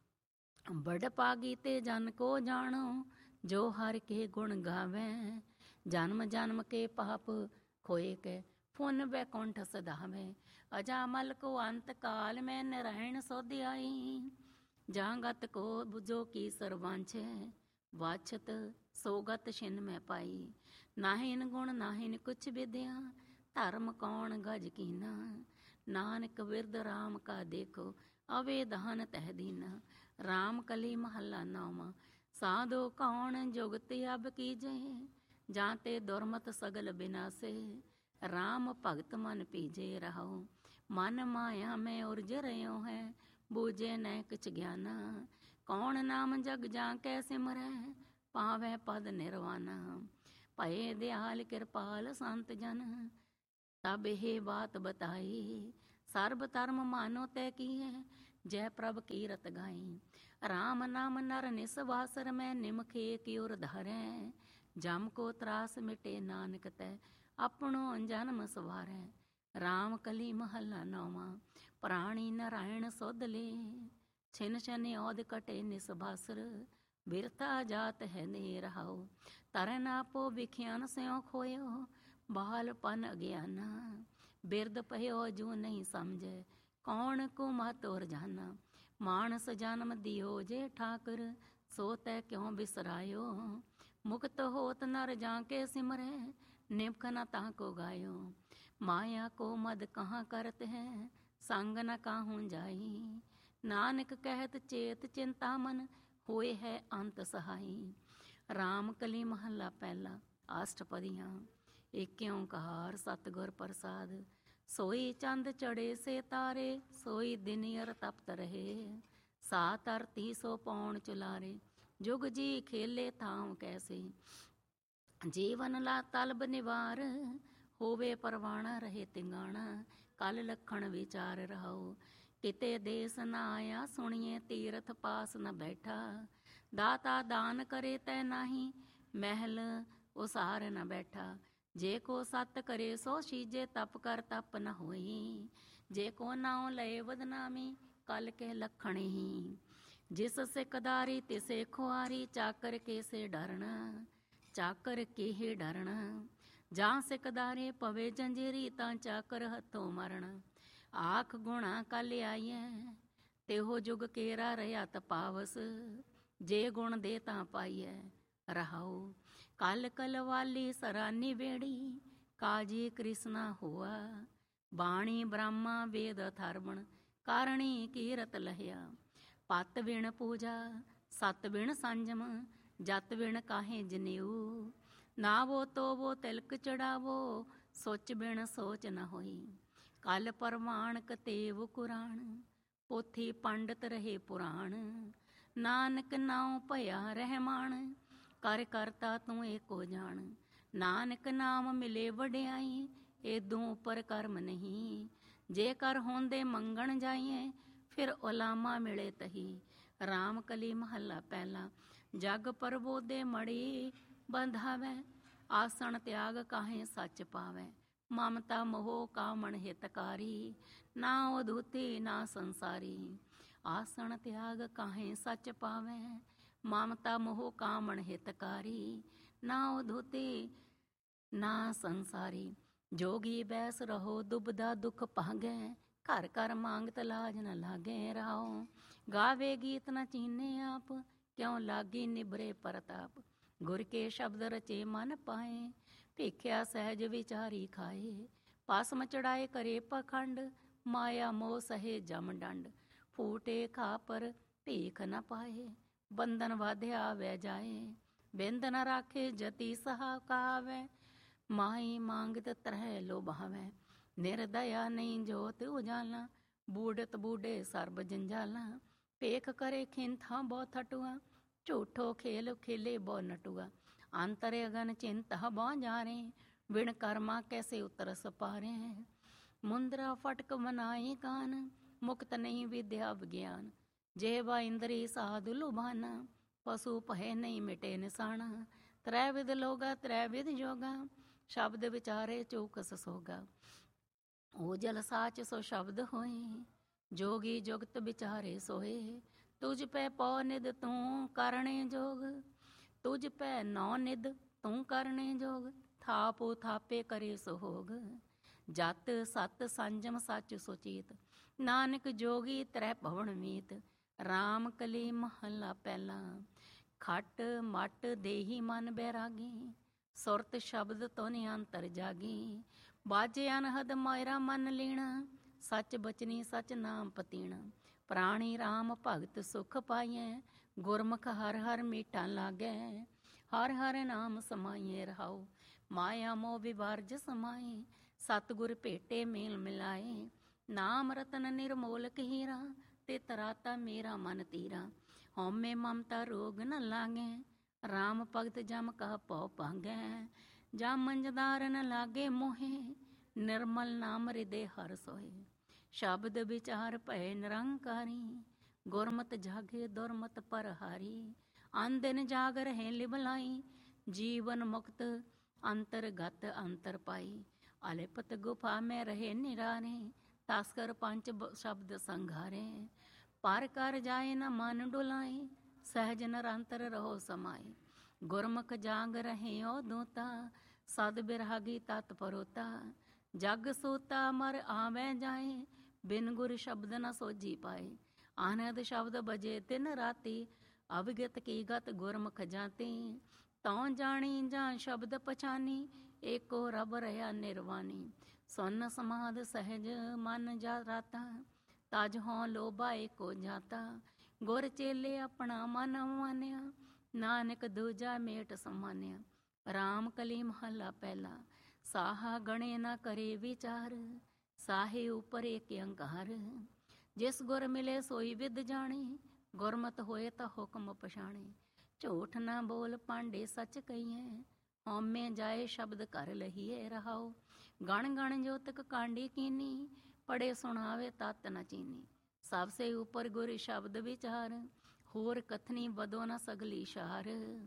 ਬੜ ਪਾਗੀ ਤੇ ਜਨ ਕੋ ਜਾਣੋ, ਜੋ ਹਰ ਕੇ ਗੁਣ ਗਾਵੇ। ਜਨਮ ਜਨਮ ਕੇ ਪਾਪ ਖੋਏ ਕੇ, ਪੁਨ ਵੈਕੁੰਠ ਸਦਾਵੇ। ਅਜਾਮਲ ਕੋ ਅੰਤ ਕਾਲ ਮੈਂ ਨਰਾਇਣ ਸੋਧਿਆਈ। ਜਾਂਗਤ ਕੋ ਬੁਝੋ ਕੀ ਸਰਵਾਂਛੈ, ਵਾਛਤ ਸੋਗਤ ਛਿਨ ਮੈਂ ਪਾਈ। ਨਾਹਿਨ ਗੁਣ ਨਾਹਿਨ ਕੁਛ ਵਿਦਿਆ, ਧਰਮ ਕੌਣ ਗਜ ਕੀਨਾ। ਨਾਨਕ ਵਿਰਦ ਰਾਮ ਕਾ ਦੇਖੋ, ਅਵੇਦਾਨ ਤਹਿ ਦੀਨਾ। ਰਾਮ ਕਲੀ ਮਹੱਲਾ ਨੌਵਾਂ। ਸਾਧੋ ਕੌਣ ਜੁਗਤ ਅਬ ਕੀਜੇ, ਜਾਂ ਤੇ ਦੁਰਮਤ ਸਗਲ ਬਿਨਾਸੇ। ਰਾਮ ਭਗਤ ਮਨ ਪੀਜੇ ਰਹਾਓ। ਮਨ ਮਾਇਆ ਮੈਂ ਉਰਜ ਰਿਓ ਹੈ, ਬੂਝੇ ਨੈ ਕਿਛ ਗਿਆਨਾ। ਕੌਣ ਨਾਮ ਜਗ ਜਾਂ ਕੈ ਸਿਮਰੈ, ਪਾਵੈ ਪਦ ਨਿਰਵਾਨਾ। ਭਏ ਦਿਆਲ ਕਿਰਪਾਲ ਸੰਤ ਜਨ। ਤਬ ਇਹ ਬਾਤ ਬਤਾਈ ਸਰਬ ਧਰਮ ਮਾਨੋ ਤੈ ਕੀ ਹੈ, ਜੈ ਪ੍ਰਭ ਕੀਰਤ ਗਾਈ। ਰਾਮ ਨਾਮ ਨਰ ਨਿਸਵਾਸਰ ਮੈਂ ਨਿਮਖੇ ਕੀ ਉਰ ਧਰੈ, ਜਮ ਕੋ ਤਰਾਸ ਮਿਟੇ ਨਾਨਕ ਤੈ ਆਪਣੋ ਜਨਮ ਸਵਾਰੈ। ਰਾਮ ਕਲੀ ਮਹੱਲਾ ਨੌਵਾਂ। ਪ੍ਰਾਣੀ ਨਾਰਾਇਣ ਸੁਧ ਲੇ, ਛਿਨ ਛਨ ਔਦ ਕਟੇ ਨਿਸਬਾਸਰ, ਬਿਰਥਾ ਜਾਤ ਹੈ ਨੇ ਰਹਾਉ। ਤਰਨ ਆਪੋ ਵਿਖਿਆਨ ਸਿਉ ਖੋਇਓ, ਬਾਲਪਨ ਅਗਿਆਨਾ। ਬਿਰਦ ਭਇਓ ਜੂ ਨਹੀਂ ਸਮਝੈ, ਕੌਣ ਕੋ ਮਹਤੁਰ ਜਾਨਾ। ਮਾਨਸ ਜਨਮ ਦਿਓ ਜੇ ਠਾਕਰ, ਸੋ ਤੈ ਕਿਉ ਬਿਸਰਾਇਓ। ਮੁਕਤ ਹੋਤ ਨਰ ਜਾਂ ਕੇ ਸਿਮਰੈ, ਨਿਮਖ ਨ ਤਾ ਕੋ ਗਾਇਓ। ਮਾਇਆ ਕੋ ਮਦ ਕਹਾਂ ਕਰਤ ਹੈ, ਸੰਗ ਨ ਕਾਹੂੰ ਜਾਈ। ਨਾਨਕ ਕਹਿਤ ਚੇਤ ਚਿੰਤਾ ਮਨ, ਹੋਏ ਹੈ ਅੰਤ ਸਹਾਈ। ਰਾਮ ਕਲੀ ਮਹੱਲਾ ਪਹਿਲਾ। ਅਸ਼ਟਪਦੀਆਂ। ਏਕ ਓਂਕਾਰ ਸਤਿਗੁਰ ਪ੍ਰਸਾਦ। ਸੋਈ ਚੰਦ ਚੜੇ ਸੇ ਤਾਰੇ, ਸੋਈ ਦਿਨ ਅਰ ਤਪਤ ਰਹੇ। ਸਾ ਧਰਤੀ ਸੋ ਪੌਣ ਚੁਲਾਰੇ, ਜੁਗ ਜੀ ਖੇਲੇ ਥਾਮ ਕੈਸੇ। ਜੀਵਨ ਲਾ ਤਲਬ ਨਿਵਾਰ, ਹੋਵੇ ਪਰਵਾਣਾ ਰਹੇ ਤਿੰਗਾਣਾ। ਕਲ ਲਖਣ ਵਿਚਾਰ ਰਹਾਉ, ਕਿਤੇ ਦੇਸ ਨ ਆਇਆ ਸੁਣੀਏ। ਤੀਰਥ ਪਾਸ ਨ ਬੈਠਾ, ਦਾਤਾ ਦਾਨ ਕਰੇ ਤੈ ਨਾਹੀ। ਮਹਿਲ ਉਸਾਰ ਨ ਬੈਠਾ, ਜੇ ਕੋ ਸਤ ਕਰੇ ਸੋ ਸੀਜੇ। ਤਪ ਕਰ ਤਪ ਨ ਹੋਈ, ਜੇ ਕੋ ਨਾਉ ਲਏ ਬਦਨਾਮੀ। ਕਲ ਕੇ ਲਖਣ ਹੀ, ਜਿਸ ਸਿਕਦਾਰੀ ਤਿਸੇ ਖੁਆਰੀ। ਚਾਕਰ ਕੇ ਸੇ ਡਰਣਾ, ਚਾਕਰ ਕੇ ਹੀ ਡਰਣਾ। ਜਾਂ ਸਿਕਦਾਰੇ ਪਵੇ ਜੰਜੀਰੀ, ਤਾਂ ਚਾਕਰ ਹੱਥੋਂ ਮਰਣਾ। ਆਖ ਗੁਣਾ ਕਲ ਆਈਐ, तेहो जुग केरा रया तपावस, जे गुण दे तां पाइयै रहाओ। कल कल वाली सरानी वेड़ी, काजी कृष्णा हुआ। बाणी ब्रह्मा वेद अथर्वण, कारणी कीरत लहिया। पत बिन पूजा सत बिन संजम, जत बिन काहे जनेऊ। नावो तोवो तिलक चढ़ावो, सोच बिन सोच न होई। कल परमाण कतेव कुरान, पोथी पंडित रहे पुराण। नानक नाउ भया रहमान, कर करता तू एको जान। नानक नाम मिले वड्याई, एदों उपर कर्म नहीं। जे कर होंदे मंगण जाइए, फिर उलामा मिले तही। राम कली महला पहला। जग परबोदे मड़ी बंधावै, आसन त्याग काहे सच पावै। ममता मोह कामण हितकारी, ना उधूती ना संसारी। आसन त्याग काहे सच पावै, ममता मोह कामण हितकारी। ना उधूती ना संसारी। जोगी बैस रहो दुबदा दुख भागै, घर घर मांगत लाज न लागे राहो। गावे गीत न चीने आप, क्यों लागी निभरे परताप। गुर के शब्द रचे मन पाए, ਭੇਖਿਆ ਸਹਿਜ ਵਿਚਾਰੀ ਖਾਏ। ਭਸਮ ਚੜਾਏ ਕਰੇ ਪਖੰਡ, ਮਾਇਆ ਮੋਹ ਸਹੇ ਜਮ ਡੰਡ। ਫੂਟੇ ਖਾਪਰ ਭੇਖ ਨ ਪਾਏ, ਬੰਧਨ ਵਾਧਿਆ ਵੈ ਜਾਏ। ਬਿੰਦ ਨ ਰਾਖੇ ਜਤੀ ਸਹਾ ਕਹਾਵੈ, ਮਾਈ ਮੰਗਤ ਤਰਹਿ ਲੋਭਾਵੈ। ਨਿਰਦਇਆ ਨਹੀਂ ਜੋਤ ਉਜਾਲਾ, ਬੂੜਤ ਬੂਡੇ ਸਰਬ ਜੰਜਾਲਾ। ਭੇਖ ਕਰੇ ਖਿੰਥਾ ਬਹੁ ਥਟੂਆ, ਝੂਠੋ ਖੇਲ ਖੇਲੇ ਬਹੁ ਨਟੂਆ। अंतर अगन चिंत बौ जारे, बिन कर्मा कैसे उतर सपारे। मुंद्रा फटक मनाए कान, मुक्त नहीं विद्या विज्ञान। जेवा इंद्री साधु लुभाना, पशु पहे नहीं मिटे निशाना। त्रैविध लोगा त्रैविध जोगा, शब्द विचारे चौकस सोगा। ओजल साच सो शब्द होए, जोगी जुगत विचारे सोए। तुझ पे पौ निद तू करणे जोग, तुझ पै नौ निद तू करने जोग। थापो थापे करे सुहोग, जत सत संजम सच सुचेत। नानक जोगी त्रै भवन मीत। राम कली महला पहला। खट मट देही मन बैरागी, सुरत शब्द तुन अंतर जागी। बाजे अनहद मायरा मन लीणा, सच बचनी सच नाम पतीणा। प्राणी राम भगत सुख पाइए, गुरमुख हर हर मीठा लागै। हर हर नाम समाइए रहाओ, माया मोह विवर्ज समाए। सतगुर भेटे मेल मिलाए, नाम रतन निर्मोलक हीरा। ते तराता मेरा मन तीरा, हौमे ममता रोग न लागे। राम भगत जम कह पौ भांगै, जा मंजदार न लागे मोहे, निर्मल नाम हृदय हर सोहे। शब्द विचार भय निरंकारी, गुरमत जागे दुरमत पर हारी। आंदिन जाग रहे लिबलाई, जीवन मुक्त अंतरगत अंतर पाई। अलिपत गुफा में रहे निरारे, तास्कर पंच शब्द संघारे। पार कर जाए न मन डुलाए, सहज निरंतर रहो समाए। गुरमुख जाग रहे ओ दूता, सद बिरहागी तत्परोता। जग सोता मर आवे जाए, बिन गुर शब्द न सोझी पाए। आनंद शब्द बजे दिन राती, अवगत की गत गुरमुख जाती। तौं जानी जा शब्द पछानी, एको रब रहा निर्वाणी। सुन समाध सहज मन जा राता, तज हों लोभा एको जाता। गुर चेले अपना मन मानिया, नानक दूजा मेट समानिया। राम कली महला पहला, साहा गणे न करे विचार। साहे ऊपर एक अंकार, जिस गुर मिले सोई विद जाने। गुरमत होए ता हुक्म पछाणे, झूठ न बोल पांडे सच कहिए। हौमे जाए शब्द कर लहिए रहाओ, गण गण जोतक कांडी कीनी। पढ़े सुनावे तत न चीनी, सबसे ऊपर गुर शब्द विचार। होर कथनी बदो न सगली शार,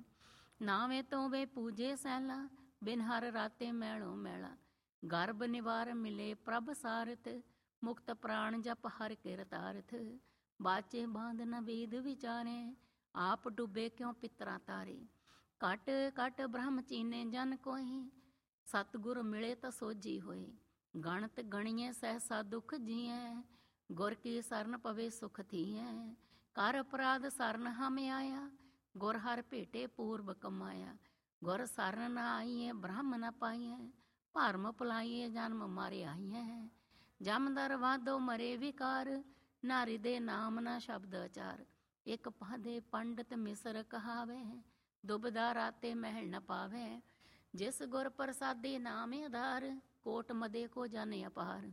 नावे तो वे पूजे सैला। बिन हर राते मैलो मैला, गर्भ निवार मिले प्रभ सारथ। मुक्त प्राण जप हर किरतार्थ, बाचे बांध न वेद विचारे। आप डूबे क्यों पितरा तारे, कट कट ब्रह्म चीने जन कोई। सतगुर मिले तो सोझी होए, गणत गणिए सहसा दुख जिए। गुर की सरन पवे सुख थिए, कर अपराध सरन हम आया। गुर हर भेटे पूर्व कमाया, गुर सरन न आइए ब्रह्म न पाइए। भरम पलाइए जन्म मारे आइए, जम दरवादो मरे विकार। ना हृदय नाम ना शब्द अचार, एक पादे पंडित मिसर कहावे। दुबदा राते महल न पावे, जिस गुर प्रसादे नाम आधार। कोट मदे को जाने अपार,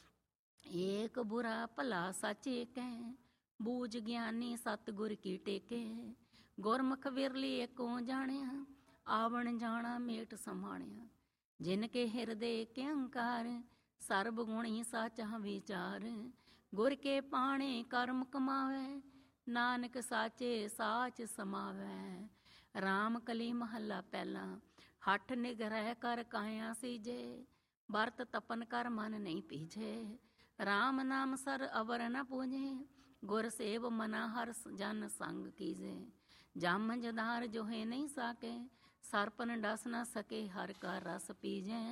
एक बुरा भला सच एक है। बूझ ज्ञानी सतगुर की टेके, गुरमुख विरली एको जानिया। आवण जाना मेट समाणिया, जिनके हृदय के अंकार। सर्ब गुणी साचा विचार, गुर के पाणे कर्म कमावे। नानक साचे साच समावे। राम कली महला पहला, हठ निगरह कर काया सीजे। बरत तपन कर मन नहीं पीछे, राम नाम सर अवर न पूजे। गुर सेव मना हर जन संग कीजे, जाम जदार जोहे नहीं साके। सरपन डस न सके हर का रस पीजे।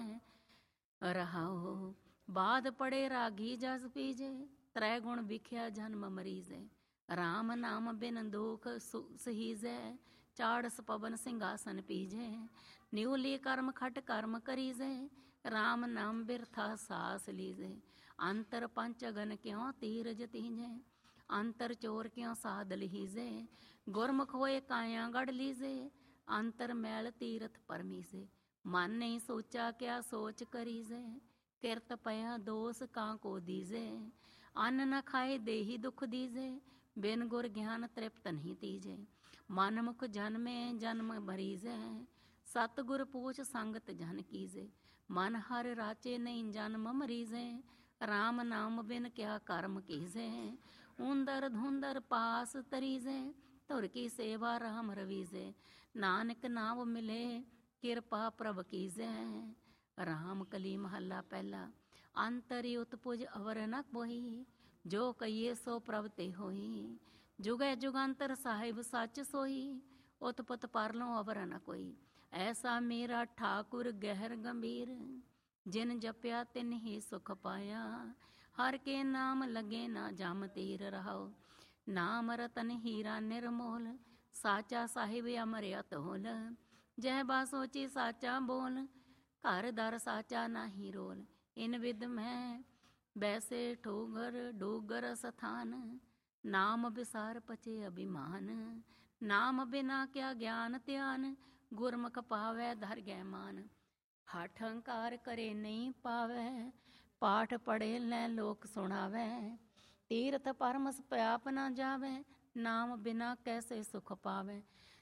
रहाओ बाद पड़े रागी जस पीजे, त्रै गुण बिख्या जन्म मरीजे। राम नाम बिन दुख सहीजे, चाड़स पवन सिंहासन पीजे। न्यूली कर्म खट कर्म करीजे, राम नाम बिरथा सास लीजे। अंतर पंच अगन क्यों तीरज तीजे, अंतर चोर क्यों साध लीजे। गुरमुख होए काया गढ़ लीजे, अंतर मैल तीरथ परमीजे। मन नहीं सोचा क्या सोच करीजे, किरत पया दोष कां को दीजे। अन्न न खाए देही दुख दीजे, बिन गुर ज्ञान तृप्त नहीं तीजे। मन मुख जन्मे जन्म मरीजे, सतगुर पूछ संगत जन कीजे। मन हर राचे नहीं जन्म मरीजे, राम नाम बिन क्या कर्म कीजे। ऊंदर धुंदर पास तरीजे, धुर की सेवा राम रवीजे। नानक नाम मिले किरपा प्रभ कीजे। राम कली महला पहला, अंतरि उत्पुज अवर न कोई। जो कहिए सो प्रभ ते होई, जुगे जुगांतर साहिब सच सोई। उत्पत परलों अवर न कोई, ऐसा मेरा ठाकुर गहर गंभीर। जिन जप्या तिन ही सुख पाया, हर के नाम लगे ना जाम तीर रहाओ। नाम रतन हीरा निर्मोल, साचा साहिब अमर अतोल। जह बा सोची साचा बोल, घर दर साचा नाही रोल। इन विद में बैसे ठोगर डोगर स्थान, नाम विसार पचे अभिमान। नाम बिना क्या ज्ञान त्यान, गुरमुख पावै धर गै मान। हठ हंकार करे नहीं पावै, पाठ पढ़े ले लोक सुनावै। तीर्थ परमस प्याप न जावै, नाम बिना कैसे सुख पावै।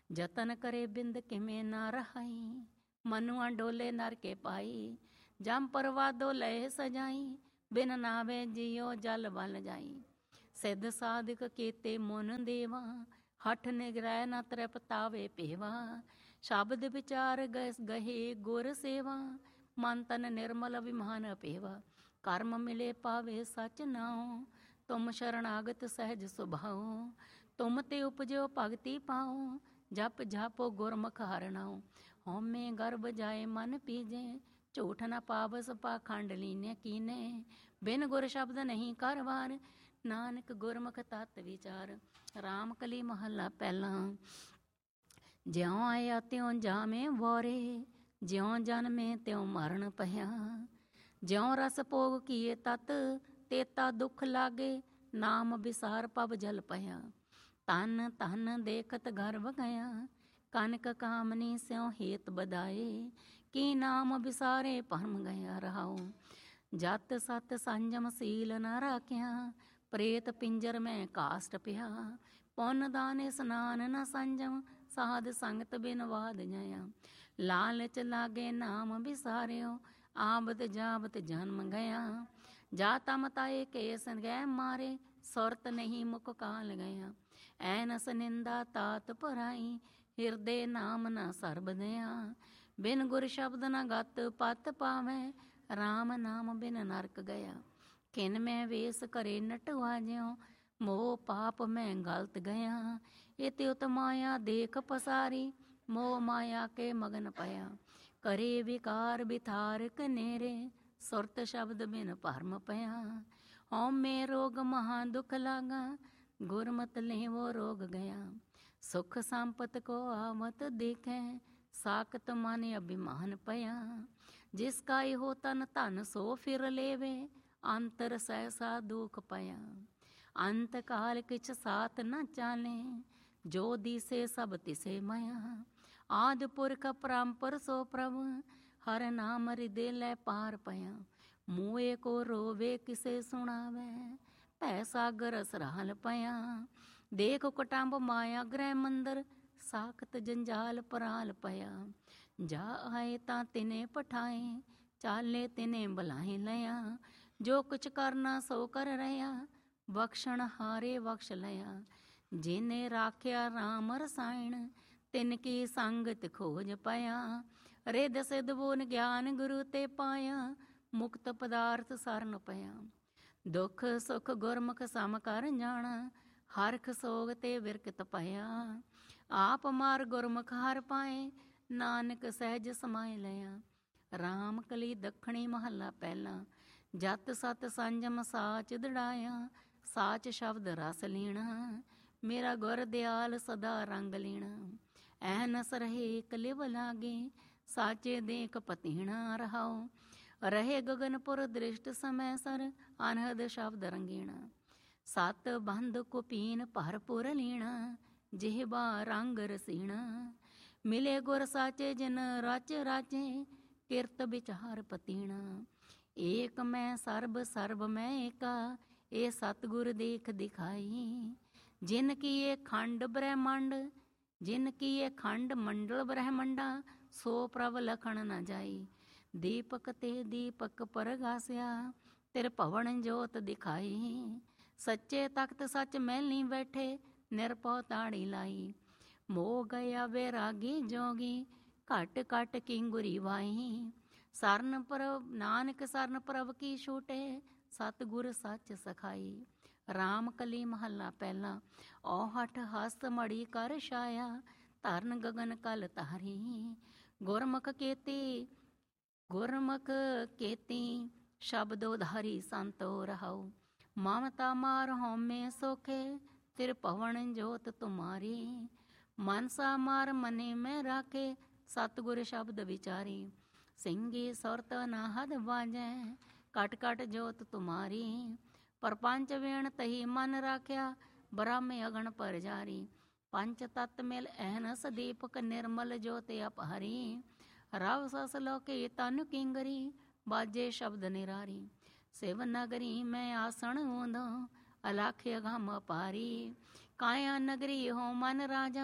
ਜਤਨ ਕਰੇ ਬਿੰਦ ਕਿਵੇਂ ਨਾ ਰਹਾਈ, ਮਨੁਆ ਡੋਲੇ ਨਰ ਕੇ ਪਾਈ, ਜਮ ਪਰਵਾਦੋ ਲਏ ਸਜਾਈ, ਬਿਨ ਨਾਵੇ ਜਿਉ ਜਲ ਬਲ ਜਾਈ। ਸਿੱਧ ਸਾਧਕ ਕੀਤੇ ਮੁਨ ਦੇਵਾ, ਹਠ ਨਿਗਰੈ ਨ ਤ੍ਰਿਪਤਾਵੇ ਪੇਵਾ, ਸ਼ਬਦ ਵਿਚਾਰ ਗਹੇ ਗੁਰ ਸੇਵਾ, ਮਨ ਤਨ ਨਿਰਮਲ ਵਿਮਾਨ ਪੇਵਾ। ਕਰਮ ਮਿਲੇ ਪਾਵੇ ਸਚ ਨਾਉ, ਤੁਮ ਸ਼ਰਨਾਗਤ ਸਹਿਜ ਸੁਭਾਉ, ਤੁਮ ਤੇ ਉਪਜਿਓ ਭਗਤੀ ਪਾਉ, ਜਪ ਜਾਪੋ ਗੁਰਮੁਖ ਹਰਨਾਉ। ਹਉਮੈ ਗਰਭ ਜਾਏ ਮਨ ਪੀਜੇ, ਝੂਠ ਨ ਪਾਵਸ ਪਾਖੰਡ ਲੀਨੇ ਕੀਨੇ, ਬਿਨ ਗੁਰ ਸ਼ਬਦ ਨਹੀਂ ਕਰਵਾਰ, ਨਾਨਕ ਗੁਰਮੁਖ ਤਤ ਵਿਚਾਰ। ਰਾਮ ਕਲੀ ਮਹੱਲਾ ਪਹਿਲਾ। ਜਿਉ ਆਇਆ ਤਿਉ ਜਾਵੇਂ ਵੋਰੇ, ਜਿਉ ਜਨਮੇ ਤਿਉ ਮਰਨ ਪਇਆ, ਜਿਉ ਰਸ ਭੋਗ ਕੀਏ ਤਤ, ਤੇਤਾ ਦੁਖ ਲਾਗੇ, ਨਾਮ ਵਿਸਾਰ ਪਵ ਜਲ ਪਇਆ। ਤਨ ਤਨ ਦੇਖਤ ਗਰਭ ਗਿਆ, ਕਨਕ ਕਾਮਨੀ ਸਿਉ ਹੇਤ ਬਦਾਏ, ਕੀ ਨਾਮ ਵਿਸਾਰੇ ਭਰਮ ਗਿਆ ਰਹਾਉ। ਜਤ ਸਤ ਸੰਜਮ ਸੀਲ ਨ ਰਾਖਿਆ, ਪ੍ਰੇਤ ਪਿੰਜਰ ਮੈਂ ਕਾਸਟ ਪਿਆ, ਪੁੰਨ ਦਾਨ ਇਸਨਾਨ ਨ ਸੰਜਮ, ਸਾਧ ਸੰਗਤ ਬਿਨ ਵਾਦ ਜਾਇਆ। ਲਾਲਚ ਲਾਗੇ ਨਾਮ ਵਿਸਾਰਿਓ, ਆਬਦ ਜਾਬਤ ਜਨਮ ਗਿਆ, ਜਾ ਤਮ ਤਾਏ ਕੇਸ ਗੈ ਮਾਰੇ, ਸੁਰਤ ਨਹੀਂ ਮੁਕ ਕਾਲ ਗਿਆ। ਐਨਸ ਨਿੰਦਾ ਤਾਤ ਪਰਾਈ, ਹਿਰਦੇ ਨਾਮ ਨ ਸਰਬਦਿਆ, ਬਿਨ ਗੁਰ ਸ਼ਬਦ ਨ ਗਤ ਪਤ ਪਾਵੈ, ਰਾਮ ਨਾਮ ਬਿਨ ਨਰਕ ਗਿਆ। ਖਿਨ ਮੈਂ ਵੇਸ ਕਰੇ ਨਟਵਾ ਜਿਉ, ਮੋਹ ਪਾਪ ਮੈਂ ਗਲਤ ਗਿਆ, ਇਤਿ ਉਤ ਮਾਇਆ ਦੇਖ ਪਸਾਰੀ, ਮੋਹ ਮਾਇਆ ਕੇ ਮਗਨ ਪਇਆ। ਕਰੇ ਵਿਕਾਰ ਬਿਥਾਰ ਕਨੇਰੇ, ਸੁਰਤ ਸ਼ਬਦ ਬਿਨ ਭਰਮ ਪਿਆ। ਹਉਮੈ ਰੋਗ ਮਹਾ ਦੁਖ ਲਾਗਾ, ਗੁਰਮਤਿ ਲੇਵੋ ਰੋਗ ਗਿਆ। ਸੁਖ ਸੰਪਤ ਕੋ ਆਵਤ ਦੇਖੈ, ਸਾਖਤ ਮਨ ਅਭਿਮਾਨ ਪਿਆ। ਜਿਸ ਕਾ ਇਹੋ ਤਨ ਧਨ ਸੋ ਫਿਰ ਲੇਵੇ, ਅੰਤਰ ਸਹਿਸਾ ਦੁਖ ਪਿਆ। ਅੰਤ ਕਾਲ ਕਿਛ ਸਾਥ ਨ ਚਾਲੇ, ਜੋ ਦੀਸੇ ਸਭ ਤਿਸੇ ਮਾਇਆ। ਆਦਿ ਪੁਰਖ ਪਰੰਪਰ ਸੋ ਪ੍ਰਭ, ਹਰ ਨਾਮ ਹਿਰਦੇ ਲੈ ਪਾਰ ਪਿਆ। ਮੂਏ ਕੋ ਰੋਵੇ ਕਿਸੇ ਸੁਣਾਵੇ, ਭੈ ਸਾਗਰ ਸਰਾਲ ਪਿਆ। ਦੇਖ ਕੁਟੰਬ ਮਾਇਆ ਗ੍ਰਹਿ ਮੰਦਰ, ਸਾਖਤ ਜੰਜਾਲ ਪਰਾਲ ਪਿਆ। ਜਾ ਆਏ ਤਾਂ ਤਿਨੇ ਪਠਾਏ, ਚਾਲੇ ਤਿਨੇ ਬੁਲਾਏ ਲਿਆ। ਜੋ ਕੁਛ ਕਰਨਾ ਸੋ ਕਰ ਰਿਹਾ, ਬਖਸ਼ਣ ਹਾਰੇ ਬਖਸ਼ ਲਿਆ। ਜਿਨੇ ਰਾਖਿਆ ਰਾਮ ਰਸਾਇਣ, ਤਿਨ ਕੀ ਸੰਗਤ ਖੋਜ ਪਾਇਆ। ਰਿਦ ਸਿਧ ਬੋਨ ਗਿਆਨ ਗੁਰੂ ਤੇ ਪਾਇਆ, ਮੁਕਤ ਪਦਾਰਥ ਸਰਨ ਪਿਆ। ਦੁਖ ਸੁਖ ਗੁਰਮੁਖ ਸਮ ਕਰ ਜਾਣਾ, ਹਰਖ ਸੋਗ ਤੇ ਵਿਰਕਤ ਪਿਆ। ਆਪ ਮਾਰ ਗੁਰਮੁਖ ਹਰ ਪਾਏ, ਨਾਨਕ ਸਹਿਜ ਸਮਾਏ ਲਿਆ। ਰਾਮ ਕਲੀ ਦੱਖਣੀ ਮਹੱਲਾ ਪਹਿਲਾ। ਜਤ ਸਤ ਸੰਜਮ ਸਾਚ ਦੜਾਇਆ, ਸਾਚ ਸ਼ਬਦ ਰਸ ਲੀਣਾ। ਮੇਰਾ ਗੁਰ ਦਿਆਲ ਸਦਾ ਰੰਗ ਲੀਣਾ। ਐਨਸ ਰਹੇ ਕਲਿਵ ਲਾਗੇ, ਸਾਚੇ ਦੇਖ ਪਤੀਣਾ ਰਹਾਉ। ਰਹੇ ਗਗਨਪੁਰ ਦ੍ਰਿਸ਼ਟ ਸਮੈ ਸਰ, ਅਨਹਦ ਸ਼ਬਦ ਰੰਗੀਣਾ। ਸਤ ਬੰਧ ਕੁਪੀਨ ਭਰਪੁਰ ਲੀਣਾ, ਜਿਹਬਾ ਰੰਗ ਰਸੀਣਾ। ਮਿਲੇ ਗੁਰ ਸਾਚੇ ਜਿਨ ਰਚ ਰਾਚੇ, ਕਿਰਤ ਵਿਚਾਰ ਪਤੀਣਾ। ਏਕ ਮੈਂ ਸਰਬ ਸਰਬ ਮੈਂ ਏਕਾ, ਇਹ ਸਤਿਗੁਰ ਦੇਖ ਦਿਖਾਈ। ਜਿਨ ਕੀਏ ਖੰਡ ਬ੍ਰਹਿਮੰਡ, ਜਿਨ ਕੀਏ ਖੰਡ ਮੰਡਲ ਬ੍ਰਹਿਮੰਡਾ, ਸੋ ਪ੍ਰਭ ਲਖਣ ਨ ਜਾਈ। ਦੀਪਕ ਤੇ ਦੀਪਕ ਪਰਗਾਸਿਆ, ਤਿਰ ਭਵਨ ਜੋਤ ਦਿਖਾਈ। ਸੱਚੇ ਤਖਤ ਸੱਚ ਮਹਿਲੀ ਬੈਠੇ, ਨਿਰਭਉ ਤਾੜੀ ਲਾਈ। ਮੋਹ ਗਿਆ ਵੈਰਾਗੀ ਜੋਗੀ, ਘਟ ਘਟ ਕਿੰਗੁਰੀ ਵਾਈ। ਸਰਨ ਪ੍ਰਭ ਨਾਨਕ ਸਰਨ ਪ੍ਰਭ ਕੀ ਛੂਟੇ, ਸਤਿਗੁਰ ਸੱਚ ਸਖਾਈ। ਰਾਮ ਕਲੀ ਮਹੱਲਾ ਪਹਿਲਾ। ਔਹਠ ਹਸਤ ਮੜੀ ਕਰ ਛਾਇਆ, ਧਰਨ ਗਗਨ ਕਲ ਤਾਰੀ। ਗੁਰਮੁਖ ਕੇਤੀ ਸ਼ਬਦੋ ਧਾਰੀ ਸੰਤੋ ਰਹਾਉ। ਮਮਤਾ ਮਾਰ ਹਉਮੈ ਸੋਖੇ, ਤਿਰ ਭਵਨ ਜੋਤ ਤੁਮਾਰੀ। ਮਨਸਾ ਮਾਰ ਮਨੇ ਮੈਂ ਰਾਖੇ, ਸਤਿਗੁਰ ਸ਼ਬਦ ਵਿਚਾਰੀ। ਸਿੰਘੀ ਸੁਰਤ ਨਾ ਹਦ ਬਾਜੈ, ਕਟ ਕਟ ਜੋਤ ਤੁਮਾਰੀ। ਪਰਪੰਚ ਵੇਣ ਤਹੀ ਮਨ ਰਾਖਿਆ, ਬ੍ਰਹਮ ਅਗਣ ਪਰ ਜਾਰੀ। ਪੰਚ ਤਤ ਮਿਲ ਐਨਸ ਦੀਪਕ, ਨਿਰਮਲ ਜੋਤ ਅਪਾਰੀ। ਰਵ ਸਸ ਲੋਕੇ ਤਨ ਕਿੰਗਰੀ, ਬਾਜੇ ਸ਼ਬਦ ਨਿਰਾਰੀ। ਸਿਵ ਨਗਰੀ ਮੈਂ ਆਸਣ ਊਂਧੋ, ਅਲਖ ਅਗਮ ਅਪਾਰੀ। ਕਾਇਆ ਨਗਰੀ ਹੋ ਮਨ ਰਾਜਾ,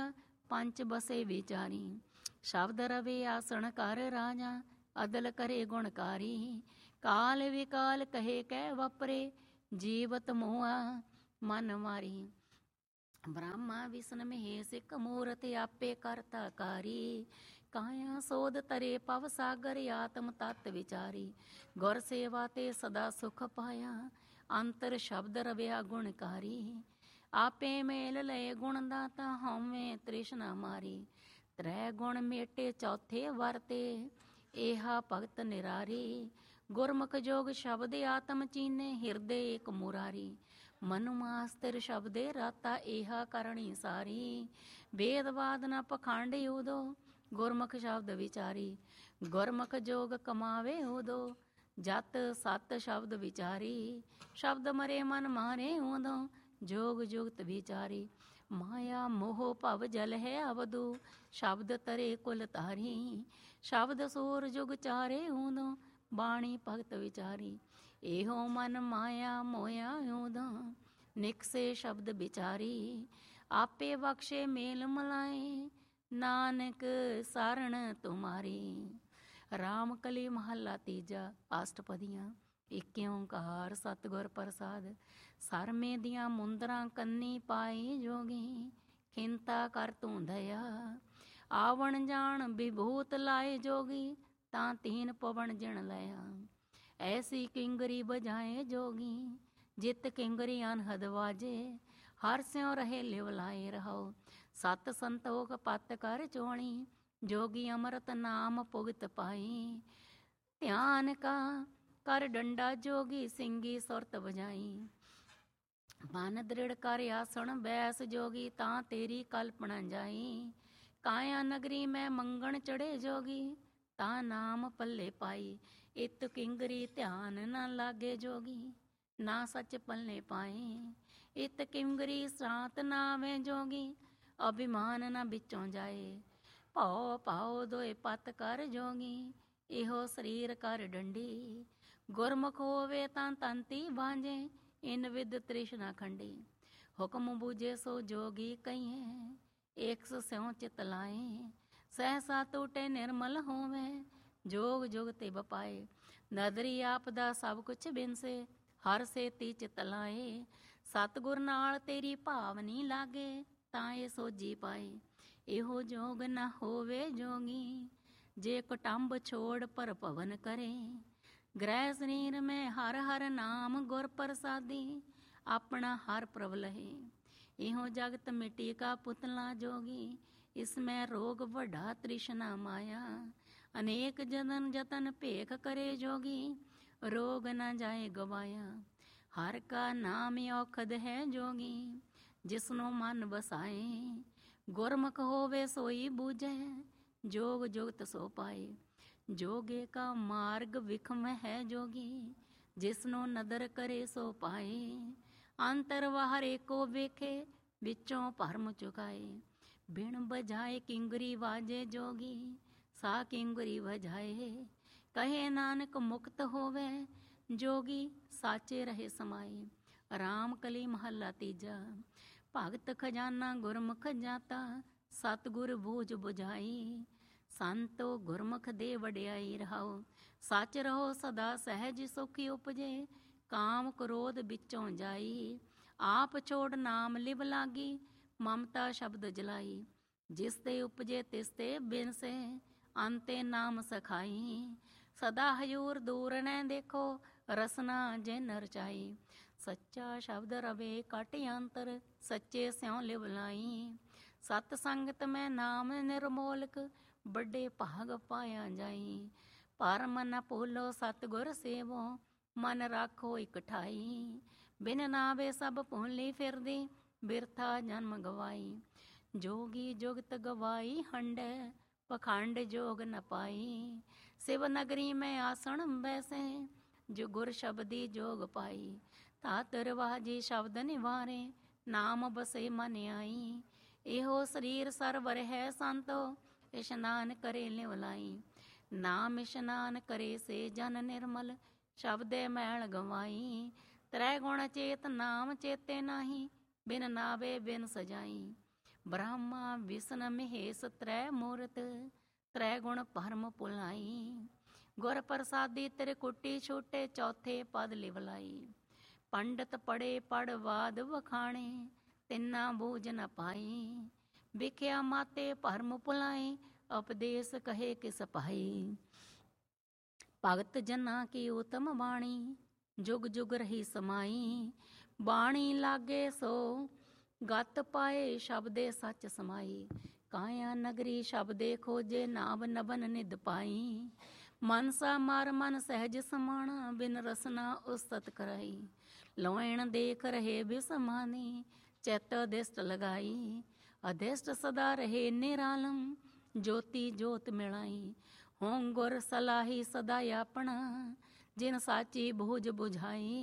ਪੰਚ ਬਸੇ ਵਿਚਾਰੀ। ਸ਼ਬਦ ਰਵੇ ਆਸਣ ਕਰ ਰਾਜਾ, ਅਦਲ ਕਰੇ ਗੁਣਕਾਰੀ। ਕਾਲ ਵਿਕਾਲ ਕਹੇ ਕਹਿ ਵਾਪਰੇ, ਜੀਵਤ ਮੋਆ ਮਨ ਮਾਰੀ। ਬ੍ਰਹਮਾ ਵਿਸ਼ਨ ਮਹੇਸ਼ ਇਕ ਮੂਰਤ, ਆਪੇ ਕਰਤਾ ਕਾਰੀ। ਕਾਇਆ ਸੋਧ ਤਰੇ ਪਵ ਸਾਗਰ, ਆਤਮ ਤਤ ਵਿਚਾਰੀ। ਗੁਰ ਸੇਵਾ ਤੇ ਸਦਾ ਸੁਖ ਪਾਇਆ, ਅੰਤਰ ਸ਼ਬਦ ਰਵਿਆ ਗੁਣਕਾਰੀ। ਆਪੇ ਮੇਲ ਲਏ ਗੁਣ ਦਾਤਾ, ਹਉਮੈ ਤ੍ਰਿਸ਼ਨਾ ਮਾਰੀ। ਤ੍ਰੈ ਗੁਣ ਮੇਟੇ ਚੌਥੇ ਵਰਤੇ, ਏਹਾ ਭਗਤ ਨਿਰਾਰੀ। ਗੁਰਮੁਖ ਜੋਗ ਸ਼ਬਦ ਆਤਮ ਚੀਨੇ, ਹਿਰਦੇ ਏਕ ਮੁਰਾਰੀ। ਮਨੁ ਮਾਸਤਰ ਸ਼ਬਦੇ ਰਾਤਾ, ਏਹਾ ਕਰਣੀ ਸਾਰੀ। ਵੇਦਵਾਦ ਨ ਪਖੰਡ ਉਦੋ, ਗੁਰਮੁਖ ਸ਼ਬਦ ਵਿਚਾਰੀ। ਗੁਰਮੁਖ ਜੋਗ ਕਮਾਵੇ ਉਦੋ, ਜਤ ਸਤ ਸ਼ਬਦ ਵਿਚਾਰੀ। ਸ਼ਬਦ ਮਰੇ ਮਨ ਮਾਰੇ ਉਦੋ, ਜੋਗ ਜੁਗਤ ਵਿਚਾਰੀ। ਮਾਇਆ ਮੋਹ ਭਵ ਜਲ ਹੈ ਅਵਦੂ, ਸ਼ਬਦ ਤਰੇ ਕੁਲ ਤਾਰੀ। ਸ਼ਬਦ ਸੂਰ ਜੁਗ ਚਾਰੇ ਉਦੋ, ਬਾਣੀ ਭਗਤ ਵਿਚਾਰੀ। ਇਹੋ ਮਨ ਮਾਇਆ ਮੋਇਆ ਉਦੋਂ, ਨਿਕਸੇ ਸ਼ਬਦ ਵਿਚਾਰੀ। ਆਪੇ ਬਖਸ਼ੇ ਮੇਲ ਮਲਾਏ, ਨਾਨਕ ਸਰਣ ਤੁਮਾਰੀ। ਰਾਮ ਕਲੀ ਮਹੱਲਾ ਤੀਜਾ। ਅਸ਼ਟਪਦੀਆਂ। ਏਕ ਓਂਕਾਰ ਸਤਿਗੁਰ ਪ੍ਰਸਾਦ। ਸਰਮੇ ਦੀਆਂ ਮੁੰਦਰਾਂ ਕੰਨੀ ਪਾਈ ਜੋਗੀ, ਖਿੰਤਾ ਕਰ ਤੂੰ ਦਇਆ। ਆਵਣ ਜਾਣ ਵਿਭੂਤ ਲਾਏ ਜੋਗੀ, ਤਾਂ ਤੀਨ ਪਵਨ ਜਿਣ ਲਿਆ। ਐਸੀ ਕਿੰਗਰੀ ਬਜਾਏ ਜੋਗੀ, ਜਿਤ ਕਿੰਗਰੀ ਅਨਹਦ ਵਾਜੇ। ਹਰ ਸਿਉ ਰਹੇ ਲਿਵ ਲਾਏ ਰਹੋ, ਸਤ ਸੰਤੋਖ ਪਤ ਕਰ ਚੋਣੀ। ਜੋਗੀ ਅੰਮ੍ਰਿਤ ਨਾਮ ਭੁਗਤ ਪਾਈ। ਧਿਆਨ ਕਾ ਕਰ ਡੰਡਾ ਜੋਗੀ, ਸਿੰਘੀ ਸੁਰਤ ਵਜਾਈ। ਮਨ ਦ੍ਰਿੜ ਕਰ ਆਸਣ ਬੈਸ ਜੋਗੀ, ਤਾਂ ਤੇਰੀ ਕਲਪਨਾ ਜਾਈ। ਕਾਇਆ ਨਗਰੀ ਮੈਂ ਮੰਗਣ ਚੜੇ ਜੋਗੀ, ਤਾਂ ਨਾਮ ਪੱਲੇ ਪਾਈ। ਇਤ ਕਿੰਗਰੀ ਧਿਆਨ ਨਾ ਲਾਗੇ ਜੋਗੀ, ਨਾ ਸੱਚ ਪੱਲੇ ਪਾਏ। ਇਤ ਕਿੰਗਰੀ ਸਾਤ ਨਾਵੇਂ ਜੋਗੀ, ਅਭਿਮਾਨ ਨਾ ਵਿੱਚੋਂ ਜਾਏ। ਭਉ ਭਾਉ ਦੋਏ ਪਤ ਕਰ ਜੋਗੀ, ਇਹੋ ਸਰੀਰ ਕਰ ਡੰਡੀ। ਗੁਰਮੁਖ ਹੋਵੇ ਤਾਂ ਤੰਤੀ ਬਾਂਝੇ, ਇਨ ਵਿਦ ਤ੍ਰਿਸ਼ਨਾ ਖੰਡੀ। ਹੁਕਮ ਬੂਝੇ ਸੋ ਜੋਗੀ ਕਹੀਏ, ਏਕ ਸਿਉ ਚਿਤ ਲਾਏ। ਸਹਿਸਾ ਟੂਟੇ ਨਿਰਮਲ ਹੋਵੇ, ਜੋਗ ਜੁਗ ਤੇ ਬਪਾਏ। ਨਦਰੀ ਆਪਦਾ ਸਭ ਕੁਛ ਬਿਨਸੇ, ਹਰ ਸੇਤੀ ਚਿਤ ਲਾਏ। ਸਤਿਗੁਰ ਨਾਲ ਤੇਰੀ ਭਾਵਨੀ ਲਾਗੇ, ਤਾਂ ਇਹ ਸੋਝੀ ਪਾਏ। ਇਹੋ ਜੋਗ ਨਾ ਹੋਵੇ ਜੋਗੀ, ਜੇ ਕੁਟੰਬ ਛੋੜ ਪਰ ਭਵਨ ਕਰੇ। ਗ੍ਰਹਿ ਸਰੀਰ ਮੈਂ ਹਰ ਹਰ ਨਾਮ ਗੁਰ ਪ੍ਰਸਾਦੀ, ਆਪਣਾ ਹਰ ਪ੍ਰਭ ਲਹੇ। ਇਹੋ ਜਗਤ ਮਿੱਟੀ ਕਾ ਪੁਤਲਾ ਜੋਗੀ, ਇਸਮੈਂ ਰੋਗ ਵੱਡਾ ਤ੍ਰਿਸ਼ਨਾ ਮਾਇਆ। ਅਨੇਕ ਜਨਨ ਜਤਨ ਭੇਖ ਕਰੇ ਜੋਗੀ, ਰੋਗ ਨਾ ਜਾਏ ਗਵਾਇਆ। ਹਰ ਕਾ ਨਾਮ ਔਖਦ ਹੈ ਜੋਗੀ, ਜਿਸਨੂੰ ਮਨ ਵਸਾਏ। ਗੁਰਮੁਖ ਹੋਵੇ ਸੋਈ ਬੂਝੈ, ਜੋਗ ਜੁਗਤ ਸੋ ਪਾਏ। ਜੋਗੇ ਕਾ ਮਾਰਗ ਵਿਖਮ ਹੈ ਜੋਗੀ, ਜਿਸਨੂੰ ਨਦਰ ਕਰੇ ਸੋ ਪਾਏ। ਅੰਤਰ ਬਾਹਰ ਏਕੋ ਵੇਖੇ, ਵਿੱਚੋਂ ਭਰਮ ਚੁਕਾਏ। ਬਿਨ ਬਜਾਏ ਕਿੰਗਰੀ ਵਾਜੇ ਜੋਗੀ, ਸਾ ਕਿੰਗਰੀ ਵਜਾਏ। ਕਹੇ ਨਾਨਕ ਮੁਕਤ ਹੋਵੇ ਜੋਗੀ, ਸਾਚੇ ਰਹੇ ਸਮਾਏ। ਰਾਮ ਕਲੀ ਮਹੱਲਾ ਤੀਜਾ। ਭਗਤ ਖਜ਼ਾਨਾ ਗੁਰਮੁਖ ਜਾਤਾ, ਸਤਿਗੁਰ ਬੂਝ ਬੁਝਾਈ। ਸੰਤੋ ਗੁਰਮੁਖ ਦੇ ਵਡਿਆਈ ਰਹਾਓ, ਸੱਚ ਰਹੋ ਸਦਾ ਸਹਿਜ ਸੁਖੀ ਉਪਜੇ। ਕਾਮ ਕ੍ਰੋਧ ਵਿੱਚੋਂ ਜਾਈ, ਆਪ ਛੋੜ ਨਾਮ ਲਿਵ ਲਾਗੀ। ਮਮਤਾ ਸ਼ਬਦ ਜਲਾਈ, ਜਿਸ ਤੇ ਉਪਜੇ ਤਿਸ ਤੇ ਬਿਨਸੇ। ਅੰਤੇ ਨਾਮ ਸਖਾਈ, ਸਦਾ ਹਯੂਰ ਦੂਰ ਨੈ ਦੇਖੋ। ਰਸਨਾ ਜਿਨ ਰਚਾਈ, ਸੱਚਾ ਸ਼ਬਦ ਰਵੇ ਕਟ ਅੰਤਰ। ਸੱਚੇ ਸਿਉ ਲਿਵ ਲਾਈ, ਸਤ ਸੰਗਤ ਮੈਂ ਨਾਮ ਨਿਰਮੋਲਕ। ਵੱਡੇ ਭਾਗ ਪਾਇਆ ਜਾਈ, ਭਰਮ ਨ ਭੂਲੋ ਸਤਿਗੁਰ ਸੇਵੋ। ਮਨ ਰਾਖੋ ਇਕ ਠਾਈ, ਬਿਨ ਨਾਵੇ ਸਭ ਭੁੱਲੀ ਫਿਰਦੀ। ਬਿਰਥਾ ਜਨਮ ਗਵਾਈ, ਜੋਗੀ ਜੁਗਤ ਗਵਾਈ ਹੰਡੈ। ਪਖੰਡ ਜੋਗ ਨ ਪਾਈ, ਸਿਵ ਨਗਰੀ ਮੈਂ ਆਸਣ ਬੈਸੇ। ਜੋ ਗੁਰ ਸ਼ਬਦੀ ਜੋਗ ਪਾਈ, ਧਾਤ ਰਵਾਜੀ ਸ਼ਬਦ ਨਿਵਾਰੇ। ਨਾਮ ਬਸੇ ਮਨ ਆਈ, ਇਹੋ ਸਰੀਰ ਸਰਵਰ ਹੈ ਸੰਤੋ। ਇਸ਼ਨਾਨ ਕਰੇ ਲਿਵ ਲਾਈ, ਨਾਮ ਇਸ਼ਨਾਨ ਕਰੇ ਸੇ ਜਨ ਨਿਰਮਲ। ਸ਼ਬਦੇ ਮੈਲ ਗਵਾਈ, ਤ੍ਰੈ ਗੁਣ ਚੇਤ ਨਾਮ ਚੇਤੇ ਨਾਹੀ। ਬਿਨ ਨਾਵੇ ਬਿਨ ਸਜਾਈ, ब्रह्मा विष्णु महेश त्रै मूरत, त्रै गुण परम पुलाई। गुर प्रसादी त्रिकुटी छूटे, चौथे पद लिवलाई। पंडित पढ़े पढ़वाद वखाणे, तिन्ना बूझ न पाई। विख्या माते परम पुलाई, उपदेश कहे किस पाई। भगत जना की उत्तम बाणी, जुग जुग रही समाई। बाणी लागे सो गत पाए, शब्दे सच समाई। काया नगरी शब्दे खोजे, नाभ नबन निध पाई। मनसा मार मन सहज समाना, बिन रसना उस्तत कराई। लोयण देख रहे बिसमानी, चैत अधिष्ट लगाई। अधिष्ट सदा रहे निरालम, ज्योति जोत मिलाई। हों गुर सलाही सदा अपना, जिन साची भूज बुझाई।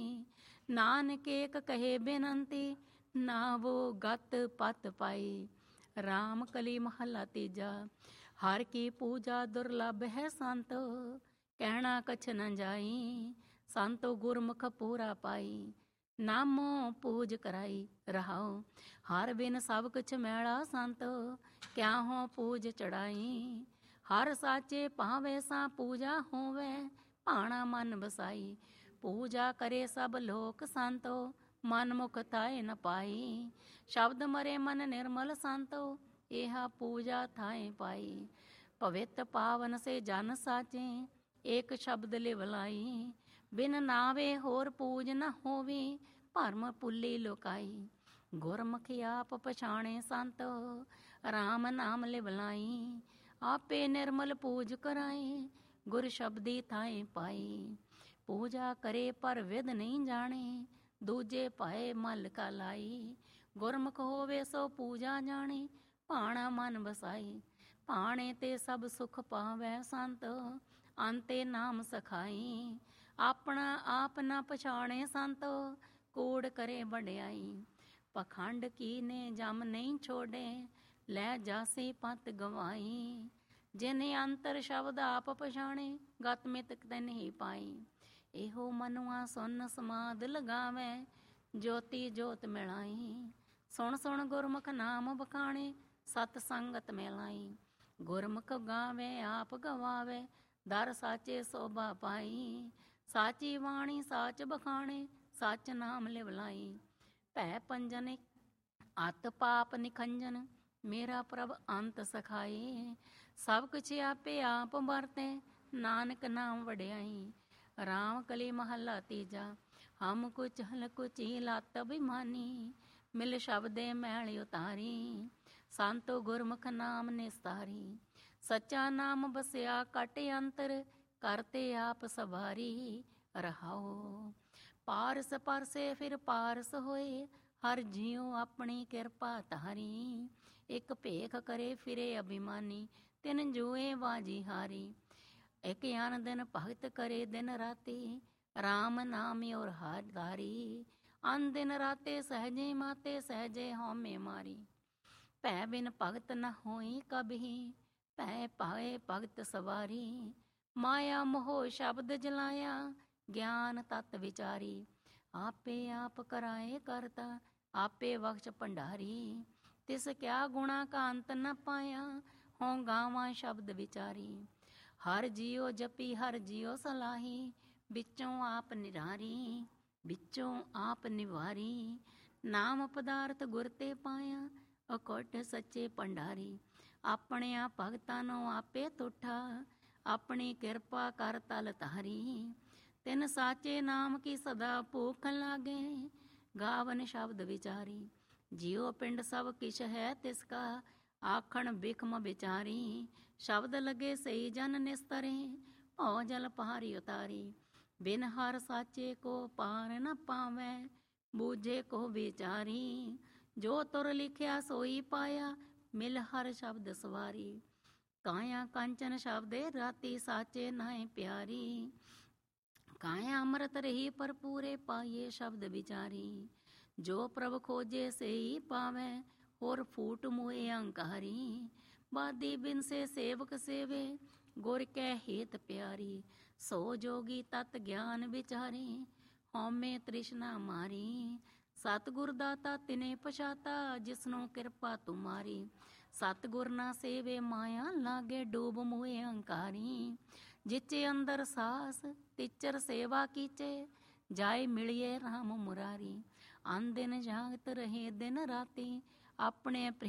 नानक एक कहे बेनंती, ना वो गत पत पाई। राम कली महला तीजा, हर की पूजा दुर्लभ है संतो। कहना कछ न जाई, संतो गुरमुख पूरा पाई। नामो पूज कराई रहाओ, हर बिन सब कुछ मैला संतो। क्या हो पूज चढ़ाई। हर साचे पावे सा पूजा होवे, भाणा मन बसाई। पूजा करे सब लोक संतो, मन मुख थाए न पाई। शब्द मरे मन निर्मल संतो, एहा पूजा थाए पाई। पवित्र पावन से जन साचे, एक शब्द लिवलाई। बिन नावे होर पूज न होवी, भरम पुली लुकाई। गुरमुखी आप पछाणे संतो, राम नाम लिवलाई। आपे निर्मल पूज कराए, गुर शब्दी थाए पाई। पूजा करे पर विद नहीं जाने, दूजे पाए मल का लाई। गुरमुख होवे सो पूजा जाने, भाणा मन बसाई। भाणे ते सब सुख पावै संत, अंते नाम सखाई। अपना आप न पछाणे संतो, कूड़ करे बड़ियाई। पखंड की ने जम नहीं छोड़े, लै जासी पत गवाई। जिने अंतर शब्द आप पछाणे, गत मित तिन ही पाई। एहो मनुआ सुन समाद लगावे, ज्योति जोत मिलाई। सुन सुन गुरमुख नाम बखाणे, सत संगत मिलाई। गुरमुख गावे आप गवावे, दर साचे शोभा पाई। साची वाणी साच बखाणे, सच नाम लिवलाई। भै पंजन अत पाप निखंजन, मेरा प्रभ अंत सखाई। सब कुछ आपे आप वरते, नानक नाम वड्याई। राम कली महला तीजा, हम कुछ हल कुछ लत अभिमानी। मिल शब्दे मैल उतारी, संतो गुरमुख नाम निस्तारी। सच्चा नाम बसिया कट अंतर, करते आप सवारी रहाओ। पारस परसे फिर पारस होए, हर जियो अपनी किरपा तारी। एक भेख करे फिरे अभिमानी, तिन जुए बाजी हारी। एक अन दिन भगत करे दिन राती, राम नाम और हार धारी। अन दिन राते सहजे माते, सहजे हौमे मारी। भै बिन भगत न होई कभी, भै पाए भगत सवारी। माया मोह शब्द जलाया, ज्ञान तत विचारी। आपे आप कराए करता, आपे बख्श भंडारी। तिस क्या गुणा का अंत न पाया, हों गावा शब्द विचारी। हर जियो जपी हर जियो सलाही, बिचों आप निरारी। बिचों आप निवारी। नाम पदार्थ गुरते पाया, अकोट सच्चे भंडारी। अपने भगतां नो आपे तुठा, अपनी किरपा कर तल तारी। तिन साचे नाम की सदा भूख लागे, गावन शब्द विचारी। जियो पिंड सब किश है तिसका, आखण बिखम विचारी। शब्द लगे सही जन निस्तरे, भौ जल पहारी उतारी। बिन हर साचे को पार न पावै, बूझे को विचारी। जो तुर लिखिया सोई पाया, मिल हर शब्द सवारी। काया कंचन शब्दे राती, साचे नाए प्यारी। काया अमृत रही पर पूरे, पाइए शब्द विचारी। जो प्रभ खोजे से ही पावे, और फूट मुए अहंकारी। बादी बिन से सेवक सेवे, गुर कै हेत प्यारी। सो जोगी तत् ज्ञान विचारे, हौमे तृष्णा मारी। ਸਤਿਗੁਰ ਦਾਤਾ ਤਿਨੇ ਪਛਾਤਾ, ਜਿਸਨੂੰ ਕਿਰਪਾ ਤੁਮਾਰੀ। ਸਤਿਗੁਰ ਨਾ ਸੇਵੇ ਮਾਇਆ, ਲਾਗੇ ਡੂਬ ਮੋਏ ਹੰਕਾਰੀ। ਜਿਚੇ ਅੰਦਰ ਸਾਸ ਤਿਚਰ ਸੇਵਾ ਕੀਚੇ, ਜਾਏ ਮਿਲਿਏ ਰਾਮ ਮੁਰਾਰੀ। ਅਨ ਦਿਨ ਜਾਗਤ ਰਹੇ ਦਿਨ ਰਾਤੀ, ਆਪਣੇ